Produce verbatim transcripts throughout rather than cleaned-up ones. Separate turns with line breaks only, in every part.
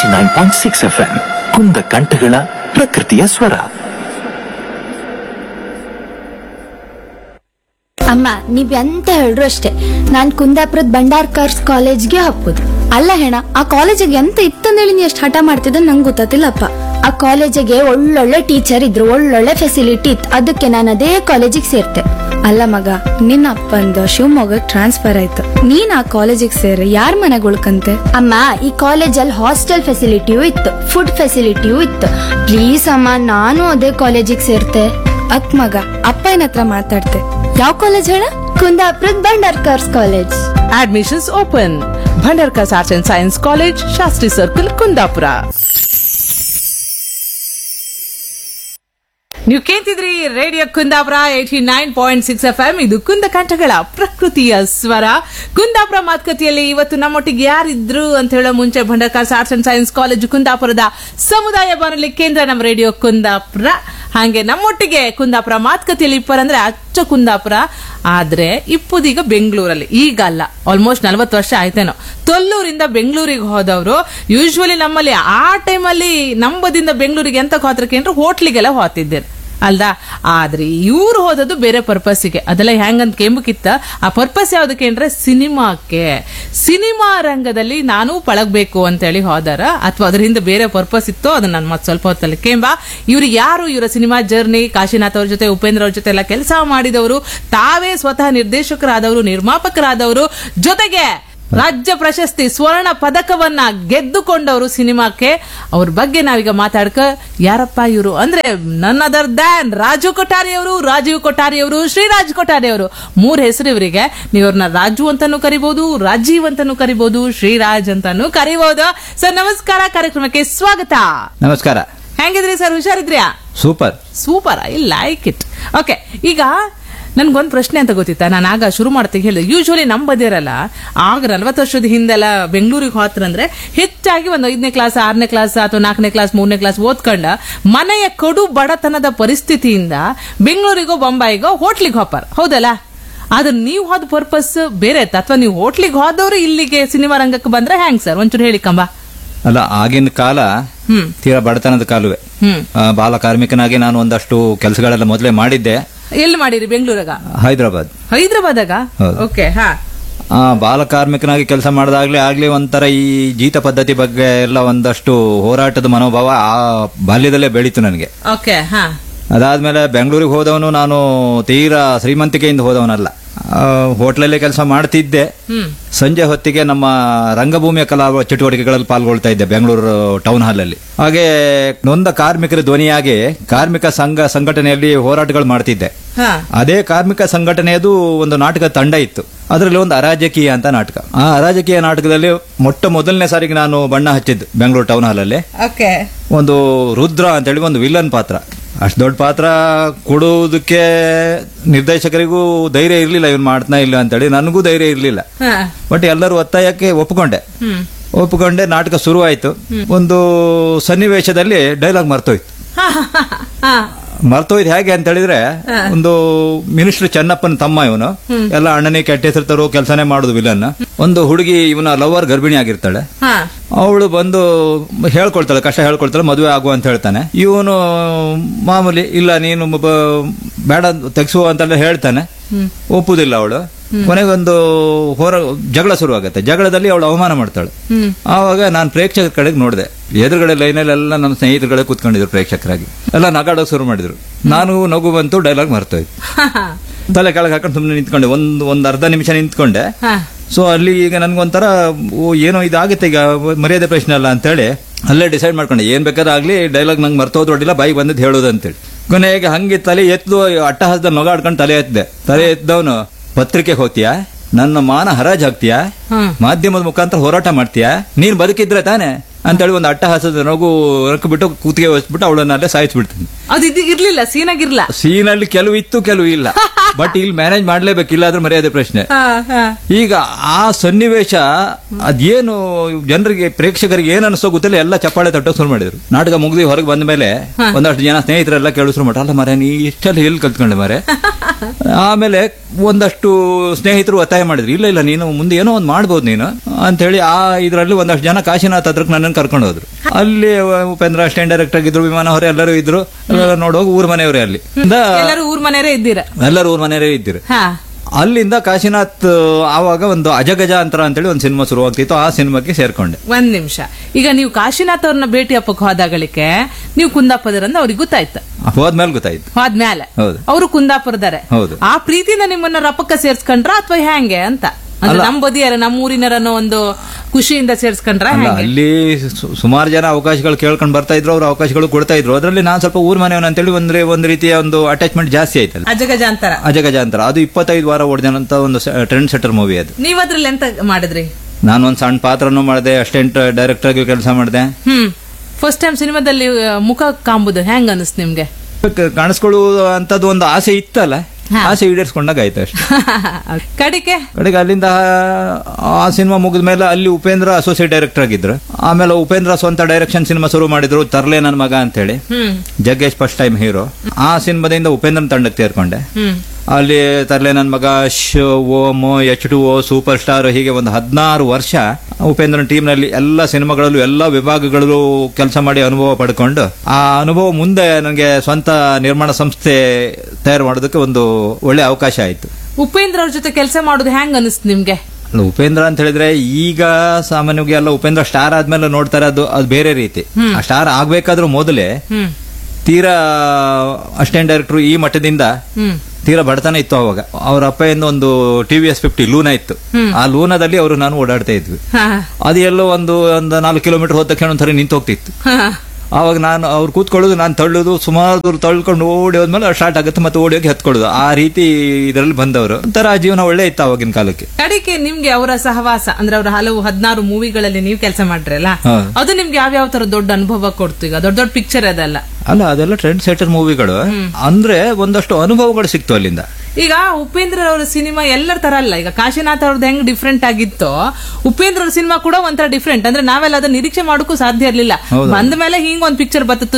Ninety nine point six F M ಕುಂದ ಕಂಠಗಳ ಪ್ರಕೃತಿಯ ಸ್ವರ.
ಅಮ್ಮ, ನೀವ್ ಎಂತ ಹೇಳ್ರು ಅಷ್ಟೇ, ನಾನ್ ಕುಂದಾಪುರದ ಭಂಡಾರ್ಕರ್ಸ್ ಕಾಲೇಜ್ಗೆ ಹಾಕುದು. ಅಲ್ಲ ಹೆಣ, ಆ ಕಾಲೇಜಿಗೆ ಎಂತ ಇತ್ತಂದೇಳಿ ನೀ ಎಷ್ಟು ಹಠ ಮಾಡ್ತಿದ್ದ ನಂಗೆ ಗೊತ್ತಿಲ್ಲಪ್ಪ. ಆ ಕಾಲೇಜಿಗೆ ಒಳ್ಳೊಳ್ಳೆ ಟೀಚರ್ ಇದ್ರು, ಒಳ್ಳೊಳ್ಳೆ ಫೆಸಿಲಿಟಿ ಇತ್ತು, ಅದಕ್ಕೆ ನಾನು ಅದೇ ಕಾಲೇಜಿಗೆ ಸೇರ್ತೆ. ಅಲ್ಲ ಮಗ, ನಿನ್ನ ಅಪ್ಪಂದು ಶಿವಮೊಗ್ಗಕ್ಕೆ ಟ್ರಾನ್ಸ್ಫರ್ ಆಯ್ತು, ನೀನ್ ಆ ಕಾಲೇಜಿಗೆ ಸೇರಿ ಯಾರ ಮನೆಗೆ ಉಳ್ಕಂತೆ? ಅಮ್ಮ, ಈ ಕಾಲೇಜಲ್ಲಿ ಹಾಸ್ಟೆಲ್ ಫೆಸಿಲಿಟಿಯೂ ಇತ್ತು, ಫುಡ್ ಫೆಸಿಲಿಟಿಯೂ ಇತ್ತು. ಪ್ಲೀಸ್ ಅಮ್ಮ, ನಾನು ಅದೇ ಕಾಲೇಜಿಗೆ ಸೇರ್ತೆ. ಅಕ್ ಮಗ, ಅಪ್ಪ ಏನ್ ಹತ್ರ ಮಾತಾಡ್ತೆ. ಯಾವ ಕಾಲೇಜ್ ಹೇಳ? ಕುಂದಾಪುರದ Bhandarkar's college.
Admissions open. Bhandarkar's arts and science college, Shastri circle, Kundapura. ನೀವು ಕೇಳ್ತಿದ್ರಿ radio Kundapura eighty nine point six F M. ಇದು ಕುಂದ ಕಂಠಗಳ ಪ್ರಕೃತಿಯ ಸ್ವರ. ಕುಂದಾಪುರ ಮಾತುಕತೆಯಲ್ಲಿ ಇವತ್ತು ನಮ್ಮೊಟ್ಟಿಗೆ ಯಾರಿದ್ರು ಅಂತ ಹೇಳೋ ಮುಂಚೆ Bhandarkar's arts and science college ಕುಂದಾಪುರದ ಸಮುದಾಯ ಬಾನುಲಿ ಕೇಂದ್ರ ನಮ್ಮ ರೇಡಿಯೋ ಕುಂದಾಪುರ. ಹಾಗೆ ನಮ್ಮೊಟ್ಟಿಗೆ ಕುಂದಾಪುರ ಮಾತುಕತೆಯಲ್ಲಿ ಇಪ್ಪರಂದ್ರೆ ಅಚ್ಚ ಕುಂದಾಪುರ, ಆದ್ರೆ ಇಪ್ಪುದೀಗ ಬೆಂಗಳೂರಲ್ಲಿ. ಈಗ ಅಲ್ಲ, ಆಲ್ಮೋಸ್ಟ್ ನಲ್ವತ್ತು ವರ್ಷ ಆಯ್ತೇನೋ. ತೊಲ್ಲೂರಿಂದ ಬೆಂಗಳೂರಿಗೆ ಹೋದವರು ಯೂಶ್ವಲಿ ನಮ್ಮಲ್ಲಿ ಆ ಟೈಮಲ್ಲಿ ನಂಬದಿಂದ ಬೆಂಗಳೂರಿಗೆ ಎಂತ ಹೋತ್ರಕ್ಕೆ ಅಂದ್ರೆ ಹೋಟ್ಲಿಗೆಲ್ಲ ಹೋತಿದ್ದೇನೆ ಅಲ್ದಾ. ಆದ್ರೆ ಇವ್ರು ಹೋದದ್ದು ಬೇರೆ ಪರ್ಪಸ್ಸಿಗೆ. ಅದೆಲ್ಲ ಹೆಂಗಂತ ಕೇಂಬಕ್ಕಿತ್ತ. ಆ ಪರ್ಪಸ್ ಯಾವ್ದಕ್ಕೆ ಅಂದ್ರೆ ಸಿನಿಮಾಕ್ಕೆ. ಸಿನಿಮಾ ರಂಗದಲ್ಲಿ ನಾನು ಪಳಗ್ಬೇಕು ಅಂತ ಹೇಳಿ ಹೋದಾರ, ಅಥವಾ ಅದ್ರ ಹಿಂದೆ ಬೇರೆ ಪರ್ಪಸ್ ಇತ್ತು, ಅದನ್ನ ನಾನು ಮತ್ತೆ ಸ್ವಲ್ಪ ಹೊತ್ತಲ್ಲಿ ಕೇಂಬ. ಇವ್ರು ಯಾರು, ಇವರ ಸಿನಿಮಾ ಜರ್ನಿ, ಕಾಶಿನಾಥ್ ಅವ್ರ ಜೊತೆ, ಉಪೇಂದ್ರ ಅವ್ರ ಜೊತೆ ಎಲ್ಲ ಕೆಲಸ ಮಾಡಿದವರು, ತಾವೇ ಸ್ವತಃ ನಿರ್ದೇಶಕರಾದವರು, ನಿರ್ಮಾಪಕರಾದವರು, ಜೊತೆಗೆ ರಾಜ್ಯ ಪ್ರಶಸ್ತಿ ಸ್ವರ್ಣ ಪದಕವನ್ನ ಗೆದ್ದುಕೊಂಡವರು ಸಿನಿಮಾಕ್ಕೆ. ಅವ್ರ ಬಗ್ಗೆ ನಾವೀಗ ಮಾತಾಡ್ಕ. ಯಾರಪ್ಪ ಇವರು ಅಂದ್ರೆ ನನ್ ಅದರ್ ದ್ಯಾನ್ ರಾಜು ಕೊಠಾರಿ ಅವರು, ರಾಜೀವ್ ಕೊಠಾರಿ ಅವರು, ಶ್ರೀರಾಜ್ ಕೊಠಾರಿ ಅವರು. ಮೂರ್ ಹೆಸರು ಇವರಿಗೆ. ನೀವು ಅವ್ರನ್ನ ರಾಜು ಅಂತಾನು ಕರಿಬಹುದು, ರಾಜೀವ್ ಅಂತಾನು ಕರಿಬಹುದು, ಶ್ರೀರಾಜ್ ಅಂತಾನು ಕರಿಬಹುದು. ಸರ್ ನಮಸ್ಕಾರ, ಕಾರ್ಯಕ್ರಮಕ್ಕೆ ಸ್ವಾಗತ.
ನಮಸ್ಕಾರ.
ಹೆಂಗಿದ್ರಿ sir? ಹುಷಾರಿದ್ರಿಯಾ?
Super
super, I like it. Okay, ಈಗ ನನ್ಗೊಂದು ಪ್ರಶ್ನೆ ಅಂತ ಗೊತ್ತಿತ್ತಾ, ನಾನು ಆಗ ಶುರು ಮಾಡ್ತೀನಿ ಹೇಳಿದೆ. ಯೂಶ್ವಲಿ ನಮ್ ಬದಿರಲ್ಲ, ಆಗ ನಲ್ವತ್ತು ವರ್ಷದ ಹಿಂದೆಲ್ಲ ಬೆಂಗಳೂರಿಗೆ ಹೋತ್ರಂದ್ರೆ ಹೆಚ್ಚಾಗಿ ಒಂದು ಐದನೇ ಕ್ಲಾಸ್, ಆರನೇ ಕ್ಲಾಸ್ ಅಥವಾ ನಾಲ್ಕನೇ ಕ್ಲಾಸ್, ಮೂರನೇ ಕ್ಲಾಸ್ ಓದ್ಕೊಂಡ ಮನೆಯ ಕಡು ಬಡತನದ ಪರಿಸ್ಥಿತಿಯಿಂದ ಬೆಂಗಳೂರಿಗೋ ಬೊಂಬಾಯಿಗೋ ಹೋಟ್ಲಿಗೆ ಹೋಪಾರ, ಹೌದಲ್ಲ? ಆದ್ರೆ ನೀವು ಹೋದ ಪರ್ಪಸ್ ಬೇರೆ ಇತ್ತ, ಅಥವಾ ನೀವು ಹೋಟ್ಲಿಗೆ ಹೋದವರು ಇಲ್ಲಿಗೆ ಸಿನಿಮಾ ರಂಗಕ್ಕೆ ಬಂದ್ರೆ ಹೆಂಗ್ ಸರ್? ಒಂಚೂರು ಹೇಳಿ ಕಂಬ.
ಅಲ್ಲ, ಆಗಿನ ಕಾಲ ತೀರಾ ಬಡತನದ ಕಾಲುವೆ. ಬಾಲ ಕಾರ್ಮಿಕನಾಗಿ ನಾನು ಒಂದಷ್ಟು ಕೆಲಸಗಳೆಲ್ಲ ಮೊದಲೇ ಮಾಡಿದ್ದೆ.
ಎಲ್ಲಿ ಮಾಡಿರಿ? ಬೆಂಗಳೂರಾಗ?
ಹೈದರಾಬಾದ್.
ಹೈದರಾಬಾದಾಗ? ಓಕೆ. ಹಾ,
ಬಾಲ ಕಾರ್ಮಿಕನಾಗಿ ಕೆಲಸ ಮಾಡಿದಾಗ್ಲೇ ಆಗ್ಲಿ ಒಂಥರ ಈ ಜೀತ ಪದ್ಧತಿ ಬಗ್ಗೆ ಎಲ್ಲ ಒಂದಷ್ಟು ಹೋರಾಟದ ಮನೋಭಾವ ಆ ಬಾಲ್ಯದಲ್ಲೇ ಬೆಳೀತು ನನಗೆ.
ಓಕೆ. ಹಾ,
ಅದಾದ್ಮೇಲೆ ಬೆಂಗಳೂರಿಗೆ ಹೋದವನು ನಾನು ತೀರಾ ಶ್ರೀಮಂತಿಕೆಯಿಂದ ಹೋದವನಲ್ಲ. ಹೋಟ್ಲಲ್ಲೇ ಕೆಲಸ ಮಾಡ್ತಿದ್ದೆ. ಸಂಜೆ ಹೊತ್ತಿಗೆ ನಮ್ಮ ರಂಗಭೂಮಿಯ ಕಲಾ ಚಟುವಟಿಕೆಗಳಲ್ಲಿ ಪಾಲ್ಗೊಳ್ತಾ ಇದ್ದೆ ಬೆಂಗಳೂರು ಟೌನ್ ಹಾಲ್ ಅಲ್ಲಿ. ಹಾಗೆ ನೊಂದ ಕಾರ್ಮಿಕರ ಧ್ವನಿಯಾಗಿ ಕಾರ್ಮಿಕ ಸಂಘ ಸಂಘಟನೆಯಲ್ಲಿ ಹೋರಾಟಗಳು ಮಾಡ್ತಿದ್ದೆ. ಅದೇ ಕಾರ್ಮಿಕ ಸಂಘಟನೆಯದು ಒಂದು ನಾಟಕ ತಂಡ ಇತ್ತು. ಅದರಲ್ಲಿ ಒಂದು ಅರಾಜಕೀಯ ಅಂತ ನಾಟಕ. ಆ ಅರಾಜಕೀಯ ನಾಟಕದಲ್ಲಿ ಮೊಟ್ಟ ಮೊದಲನೇ ಸಾರಿಗೆ ನಾನು ಬಣ್ಣ ಹಚ್ಚಿದ್ದು ಬೆಂಗಳೂರು ಟೌನ್ ಹಾಲ್ ಅಲ್ಲಿ. ಒಂದು ರುದ್ರ ಅಂತ ಹೇಳಿ ಒಂದು ವಿಲನ್ ಪಾತ್ರ. ಅಷ್ಟು ದೊಡ್ಡ ಪಾತ್ರ ಕೊಡುವುದಕ್ಕೆ ನಿರ್ದೇಶಕರಿಗೂ ಧೈರ್ಯ ಇರ್ಲಿಲ್ಲ, ಇವ್ನು ಮಾಡ್ತಾ ಇಲ್ಲ ಅಂತೇಳಿ. ನನಗೂ ಧೈರ್ಯ ಇರ್ಲಿಲ್ಲ. ಬಟ್ ಎಲ್ಲರೂ ಒತ್ತಾಯಕ್ಕೆ ಒಪ್ಪಿಕೊಂಡೆ. ಒಪ್ಪಿಕೊಂಡೆ ನಾಟಕ ಶುರುವಾಯ್ತು. ಒಂದು ಸನ್ನಿವೇಶದಲ್ಲಿ ಡೈಲಾಗ್ ಮರ್ತೋಯ್ತು. ಮರ್ತೋಯ್ತು ಹೇಗೆ ಅಂತ ಹೇಳಿದ್ರೆ, ಒಂದು ಮಿನಿಸ್ಟರ್ ಚೆನ್ನಪ್ಪನ ತಮ್ಮ ಇವನು, ಎಲ್ಲ ಅಣ್ಣನೇ ಕೆಟ್ಟ ಹೆಸರು ತರೋ ಕೆಲಸನೇ ಮಾಡುದು ವಿಲನ್. ಒಂದು ಹುಡುಗಿ ಇವನ ಲವರ್ ಗರ್ಭಿಣಿ ಆಗಿರ್ತಾಳೆ. ಅವಳು ಬಂದು ಹೇಳ್ಕೊಳ್ತಾಳೆ, ಕಷ್ಟ ಹೇಳ್ಕೊಳ್ತಾಳೆ, ಮದುವೆ ಆಗುವ ಅಂತ ಹೇಳ್ತಾನೆ. ಇವನು ಮಾಮೂಲಿ ಇಲ್ಲ ನೀನು ಬೇಡ ತೆಗ್ಸುವ ಅಂತೆಲ್ಲ ಹೇಳ್ತಾನೆ. ಒಪ್ಪುದಿಲ್ಲ ಅವಳು. ಕೊನೆಗೊಂದು ಹೋರ ಜಗಳ ಶುರುವಾಗತ್ತೆ. ಜಗಳದಲ್ಲಿ ಅವಳು ಅವಮಾನ ಮಾಡ್ತಾಳೆ. ಆವಾಗ ನಾನು ಪ್ರೇಕ್ಷಕರ ಕಡೆಗೆ ನೋಡಿದೆ. ಎದುರುಗಡೆ ಲೈನಲ್ಲೆಲ್ಲ ನನ್ನ ಸ್ನೇಹಿತರುಗಳೇ ಕೂತ್ಕೊಂಡಿದ್ರು ಪ್ರೇಕ್ಷಕರಾಗಿ. ಎಲ್ಲ ನಗಾಡೋಕೆ ಶುರು ಮಾಡಿದ್ರು. ನಾನು ನಗು ಬಂತು, ಡೈಲಾಗ್ ಮರ್ತೋಯ್ತು. ತಲೆ ಕೆಳಗೆ ಹಾಕೊಂಡು ಸುಮ್ಮನೆ ನಿಂತ್ಕೊಂಡೆ. ಒಂದು ಒಂದು ಅರ್ಧ ನಿಮಿಷ ನಿಂತ್ಕೊಂಡೆ. ಸೊ ಅಲ್ಲಿ ಈಗ ನನ್ಗೊಂಥರ ಏನೋ ಇದಾಗುತ್ತೆ, ಈಗ ಮರ್ಯಾದೆ ಪ್ರಶ್ನೆ ಅಲ್ಲ ಅಂತೇಳಿ ಅಲ್ಲೇ ಡಿಸೈಡ್ ಮಾಡ್ಕೊಂಡೆ, ಏನ್ ಬೇಕಾದ್ರೆ ಆಗ್ಲಿ ಡೈಲಾಗ್ ನಂಗೆ ಮರ್ತೋದ್ರೊಡ್ಡಿಲ್ಲ, ಬಾಯಿಗೆ ಬಂದದ್ದು ಹೇಳೋದು ಅಂತೇಳಿ. ಕೊನೆಗೆ ಹಂಗೆ ತಲೆ ಎತ್ತು ಅಟ್ಟಹಾಸದ ನೊಗಾಡ್ಕೊಂಡು ತಲೆ ಎತ್ತಿದೆ. ತಲೆ ಎದ್ದವನು, ಪತ್ರಿಕೆಗೆ ಹೋಗ್ತೀಯಾ, ನನ್ನ ಮಾನ ಹರಾಜ್ ಹಾಕ್ತೀಯಾ, ಮಾಧ್ಯಮದ ಮುಖಾಂತರ ಹೋರಾಟ ಮಾಡ್ತೀಯಾ, ನೀನ್ ಬದುಕಿದ್ರೆ ತಾನೆ ಅಂತೇಳಿ ಒಂದು ಅಟ್ಟಹಾಸದ ನಗು ಬಿಟ್ಟು ಕೂತಿಗೆ ವಹಿಸ್ಬಿಟ್ಟು ಅವಳನ್ನ ಅಲ್ಲೇ ಸಾಯಿಸ್ಬಿಡ್ತೀನಿ.
ಅದು ಇರ್ಲಿಲ್ಲ, ಸೀನಾಗಿರ್ಲಿಲ್ಲ.
ಸೀನಲ್ಲಿ ಕೆಲವು ಇತ್ತು, ಕೆಲವು ಇಲ್ಲ. ಬಟ್ ಇಲ್ಲಿ ಮ್ಯಾನೇಜ್ ಮಾಡ್ಲೇಬೇಕಿಲ್ಲ, ಅದ್ರ ಮರ್ಯಾದೆ ಪ್ರಶ್ನೆ. ಈಗ ಆ ಸನ್ನಿವೇಶ ಅದೇನು ಜನರಿಗೆ, ಪ್ರೇಕ್ಷಕರಿಗೆ ಏನ್ ಅನಿಸೋ ಗೊತ್ತಿಲ್ಲ, ಎಲ್ಲ ಚಪ್ಪಾಳೆ ತಟ್ಟೋ ಶುರು ಮಾಡಿದ್ರು. ನಾಟಕ ಮುಗಿದು ಹೊರಗೆ ಬಂದ ಮೇಲೆ ಒಂದಷ್ಟು ಜನ ಸ್ನೇಹಿತರೆಲ್ಲ ಕೇಳಿಸ್ರು ಮಟ್ಟ, ಅಲ್ಲ ಮರೆ ನೀ ಇಷ್ಟೆಲ್ಲ ಎಲ್ಲಿ ಕಲ್ತ್ಕೊಂಡೆ ಮರೆ, ಆಮೇಲೆ ಒಂದಷ್ಟು ಸ್ನೇಹಿತರು ಒತ್ತಾಯ ಮಾಡಿದ್ರು, ಇಲ್ಲ ಇಲ್ಲ ನೀನು ಮುಂದೆ ಏನೋ ಒಂದು ಮಾಡ್ಬೋದು ನೀನು ಅಂತ ಹೇಳಿ. ಆ ಇದರಲ್ಲಿ ಒಂದಷ್ಟು ಜನ ಕಾಶಿನಾಥ್ ಹತ್ರಕ್ಕೆ ನನ್ನನ್ನು ಕರ್ಕೊಂಡು ಹೋದ್ರು. ಅಲ್ಲಿ ಉಪೇಂದ್ರ ಅಸಿಸ್ಟೆಂಟ್ ಡೈರೆಕ್ಟರ್ ಆಗಿದ್ರು, ವಿಮಾನ ಹೊರೆ ಎಲ್ಲರೂ ಇದ್ರು. ನೋಡುವಾಗ ಊರ್ ಮನೆಯವರೇ ಅಲ್ಲಿ
ಎಲ್ಲರೂ ಊರ್ ಮನೆಯವರೇ ಇದ್ದೀರಾ?
ಎಲ್ಲರೂ ಊರ್ ಮನೆಯವರೇ ಇದ್ದೀರಿ. ಅಲ್ಲಿಂದ ಕಾಶಿನಾಥ್ ಆವಾಗ ಒಂದು ಅಜಗಜಾಂತರ ಅಂತೇಳಿ ಒಂದು ಸಿನಿಮಾ ಶುರುವಾಗ್ತಿತ್ತು. ಆ ಸಿನಿಮಾಕ್ಕೆ ಸೇರ್ಕೊಂಡೆ.
ಒಂದ್ ನಿಮಿಷ, ಈಗ ನೀವು ಕಾಶಿನಾಥ್ ಅವ್ರನ್ನ ಭೇಟಿ ಅಪ್ಪಕ್ಕೆ ಹೋದಾಗಳಿಗೆ ನೀವು ಕುಂದಾಪುರದಿಂದ ಅವ್ರಿಗೆ ಗೊತ್ತಾಯ್ತು?
ಹೋದ್ಮೇಲೆ ಗೊತ್ತಾಯ್ತು.
ಹೋದ್ಮೇಲೆ
ಹೌದು,
ಅವರು ಕುಂದಾಪುರದಾರೆ.
ಹೌದು.
ಆ ಪ್ರೀತಿನ ನಿಮ್ಮನ್ನ ರಪ್ಪಕ್ಕ ಸೇರ್ಸ್ಕೊಂಡ್ರ ಅಥವಾ ಹೆಂಗೆ ಅಂತ? ಅಂದ್ರೆ ನಮ್ ಬದಿಯಾರ ನಮ್ಮ ಊರಿನರನ್ನೋ ಒಂದು ಖುಷಿಯಿಂದ ಸೇರ್ಸ್ಕೊಂಡ್ರ?
ಅಲ್ಲಿ ಸುಮಾರು ಜನ ಅವಕಾಶಗಳು ಕೇಳ್ಕೊಂಡು ಬರ್ತಾ ಇದ್ರು, ಅವ್ರ ಅವಕಾಶಗಳು ಕೊಡ್ತಾ ಇದ್ರು. ಅದರಲ್ಲಿ ನಾನು ಸ್ವಲ್ಪ ಊರ್ ಮನೆಯವನ್ ಅಂತೇಳಿ ಒಂದ್ರೆ ಒಂದ್ ರೀತಿಯ ಒಂದು ಅಟ್ಯಾಚ್ಮೆಂಟ್ ಜಾಸ್ತಿ ಆಯ್ತಲ್ಲ.
ಅಜಗಜಾಂತರ
ಅಜಗಜಾಂತರ ಅದು ಇಪ್ಪತ್ತೈದು ವಾರ ಓಡಿದಂತ ಒಂದು ಟ್ರೆಂಡ್ ಸೆಟರ್ ಮೂವಿ ಅದು.
ನೀವ್ ಅದ್ರಲ್ಲಿ ಎಂತ ಮಾಡಿದ್ರಿ? ನಾನು
ಒಂದ್ ಸಣ್ಣ ಪಾತ್ರನೂ ಮಾಡಿದೆ, ಅಸಿಸ್ಟೆಂಟ್ ಡೈರೆಕ್ಟರ್ ಆಗಿ ಕೆಲಸ ಮಾಡಿದೆ.
ಹ್ಮ್ ಫಸ್ಟ್ ಟೈಮ್ ಸಿನಿಮಾದಲ್ಲಿ ಮುಖ ಕಾಂಬುದು ಹೆಂಗ್ ಅನಿಸ್ತು ನಿಮ್ಗೆ?
ಕಾಣಿಸ್ಕೊಳ್ಳುವ ಅಂತದ್ದು ಒಂದು ಆಸೆ ಇತ್ತಲ್ಲ, ಆಸೆ ಈಡೇರಿಸ್ಕೊಂಡಾಗ ಆಯ್ತು ಅಷ್ಟೇ.
ಕಡೆಗೆ
ಕಡೆಗೆ ಅಲ್ಲಿಂದ ಆ ಸಿನಿಮಾ ಮುಗಿದ ಮೇಲೆ ಅಲ್ಲಿ ಉಪೇಂದ್ರ ಅಸೋಸಿಯೇಟ್ ಡೈರೆಕ್ಟರ್ ಆಗಿದ್ರು. ಆಮೇಲೆ ಉಪೇಂದ್ರ ಸ್ವಂತ ಡೈರೆಕ್ಷನ್ ಸಿನಿಮಾ ಶುರು ಮಾಡಿದ್ರು, ತರ್ಲೆ ನನ್ ಮಗ ಅಂತ ಹೇಳಿ. Jaggesh first time hero. ಆ ಸಿನಿಮಾದಿಂದ ಉಪೇಂದ್ರನ್ ತಂಡಕ್ಕೆ ಸೇರ್ಕೊಂಡೆ. ಅಲ್ಲಿ ತರ್ಲೆ ನನ್ ಮಗ, ಶ್ ಓಮ್, ಎಚ್ ಟು ಓ, ಸೂಪರ್ ಸ್ಟಾರ್, ಹೀಗೆ ಒಂದು ಹದಿನಾರು ವರ್ಷ ಉಪೇಂದ್ರನ್ ಟೀಮ್ ನಲ್ಲಿ ಎಲ್ಲ ಸಿನಿಮಾಗಳಲ್ಲೂ ಎಲ್ಲ ವಿಭಾಗಗಳಲ್ಲೂ ಕೆಲಸ ಮಾಡಿ ಅನುಭವ ಪಡ್ಕೊಂಡು, ಆ ಅನುಭವ ಮುಂದೆ ನನಗೆ ಸ್ವಂತ ನಿರ್ಮಾಣ ಸಂಸ್ಥೆ ತಯಾರು ಮಾಡೋದಕ್ಕೆ ಒಂದು ಒಳ್ಳೆ ಅವಕಾಶ ಆಯ್ತು.
ಉಪೇಂದ್ರ ಅವ್ರ ಜೊತೆ ಕೆಲಸ ಮಾಡೋದು ಹೆಂಗ್ ಅನಿಸ್ತು ನಿಮ್ಗೆ?
ಉಪೇಂದ್ರ ಅಂತ ಹೇಳಿದ್ರೆ ಈಗ ಸಾಮಾನ್ಯವಾಗಿ ಎಲ್ಲ ಉಪೇಂದ್ರ ಸ್ಟಾರ್ ಆದ್ಮೇಲೆ ನೋಡ್ತಾರೆ, ಅದು ಅದು ಬೇರೆ ರೀತಿ. ಆ ಸ್ಟಾರ್ ಆಗ್ಬೇಕಾದ್ರೂ ಮೊದಲೇ ತೀರಾ ಅಸಿಸ್ಟೆಂಟ್ ಡೈರೆಕ್ಟರ್ ಈ ಮಟ್ಟದಿಂದ ತೀರಾ ಬಡತನ ಇತ್ತು ಅವಾಗ. ಅವ್ರ ಅಪ್ಪಯಿಂದ ಒಂದು ಟಿವಿ ಎಸ್ ಫಿಫ್ಟಿ ಲೂನಾ ಇತ್ತು. ಆ ಲೂನಾದಲ್ಲಿ ಅವರು ನಾನು ಓಡಾಡ್ತಾ ಇದ್ವಿ. ಅದು ಎಲ್ಲೋ ಒಂದು ಒಂದು ನಾಲ್ಕು ಕಿಲೋಮೀಟರ್ ಹೋದ ತಕ್ಷಣ ಒಂದ್ಸರಿ ನಿಂತು ಹೋಗ್ತಿತ್ತು. ಆವಾಗ ನಾನು ಅವ್ರು ಕೂತ್ಕೊಳ್ಳೋದು, ನಾನು ತಳ್ಳೋದು, ಸುಮಾರು ದೂರ ತಳ್ಕೊಂಡು ಓಡಿ ಹೋದ್ಮೇಲೆ ಸ್ಟಾರ್ಟ್ ಆಗುತ್ತೆ, ಮತ್ತೆ ಓಡಿ ಹೋಗಿ ಹತ್ಕೊಳ್ಳೋದು. ಆ ರೀತಿ ಇದರಲ್ಲಿ ಬಂದವರು. ಒಂಥರ ಜೀವನ ಒಳ್ಳೆ ಇತ್ತು ಆವಾಗಿನ ಕಾಲಕ್ಕೆ.
ಕಡೆಗೆ ನಿಮ್ಗೆ ಅವರ ಸಹವಾಸ ಅಂದ್ರೆ ಅವರ ಹಲವು ಹದಿನಾರು ಮೂವಿಗಳಲ್ಲಿ ನೀವು ಕೆಲಸ ಮಾಡ್ರಲ್ಲ, ಅದು ನಿಮ್ಗೆ ಯಾವ್ಯಾವ ತರ ದೊಡ್ಡ ಅನುಭವ ಕೊಡ್ತು? ಈಗ ದೊಡ್ಡ ದೊಡ್ಡ ಪಿಕ್ಚರ್ ಅದಲ್ಲ
ಅಲ್ಲ, ಅದೆಲ್ಲ ಟ್ರೆಂಡ್ ಸೆಟರ್ ಮೂವಿಗಳು. ಅಂದ್ರೆ ಒಂದಷ್ಟು ಅನುಭವಗಳು ಸಿಕ್ತು ಅಲ್ಲಿಂದ.
ಈಗ ಉಪೇಂದ್ರ ಅವರ ಸಿನಿಮಾ ಎಲ್ಲರ ತರ ಅಲ್ಲ. ಈಗ ಕಾಶಿನಾಥ್ ಅವ್ರದ್ದು ಹೆಂಗ್ ಡಿಫ್ರೆಂಟ್ ಆಗಿತ್ತು, ಉಪೇಂದ್ರ ಅವ್ರ ಸಿನಿಮಾ ಕೂಡ ಒಂಥರ ಡಿಫ್ರೆಂಟ್. ಅಂದ್ರೆ ನಾವೆಲ್ಲ ಅದನ್ನ ನಿರೀಕ್ಷೆ ಮಾಡೋಕ್ಕೂ ಸಾಧ್ಯ ಇರ್ಲಿಲ್ಲ. ಬಂದ ಮೇಲೆ ಹಿಂಗ್ ಒಂದ್ ಪಿಕ್ಚರ್ ಬತ್ತಿತ್ತು,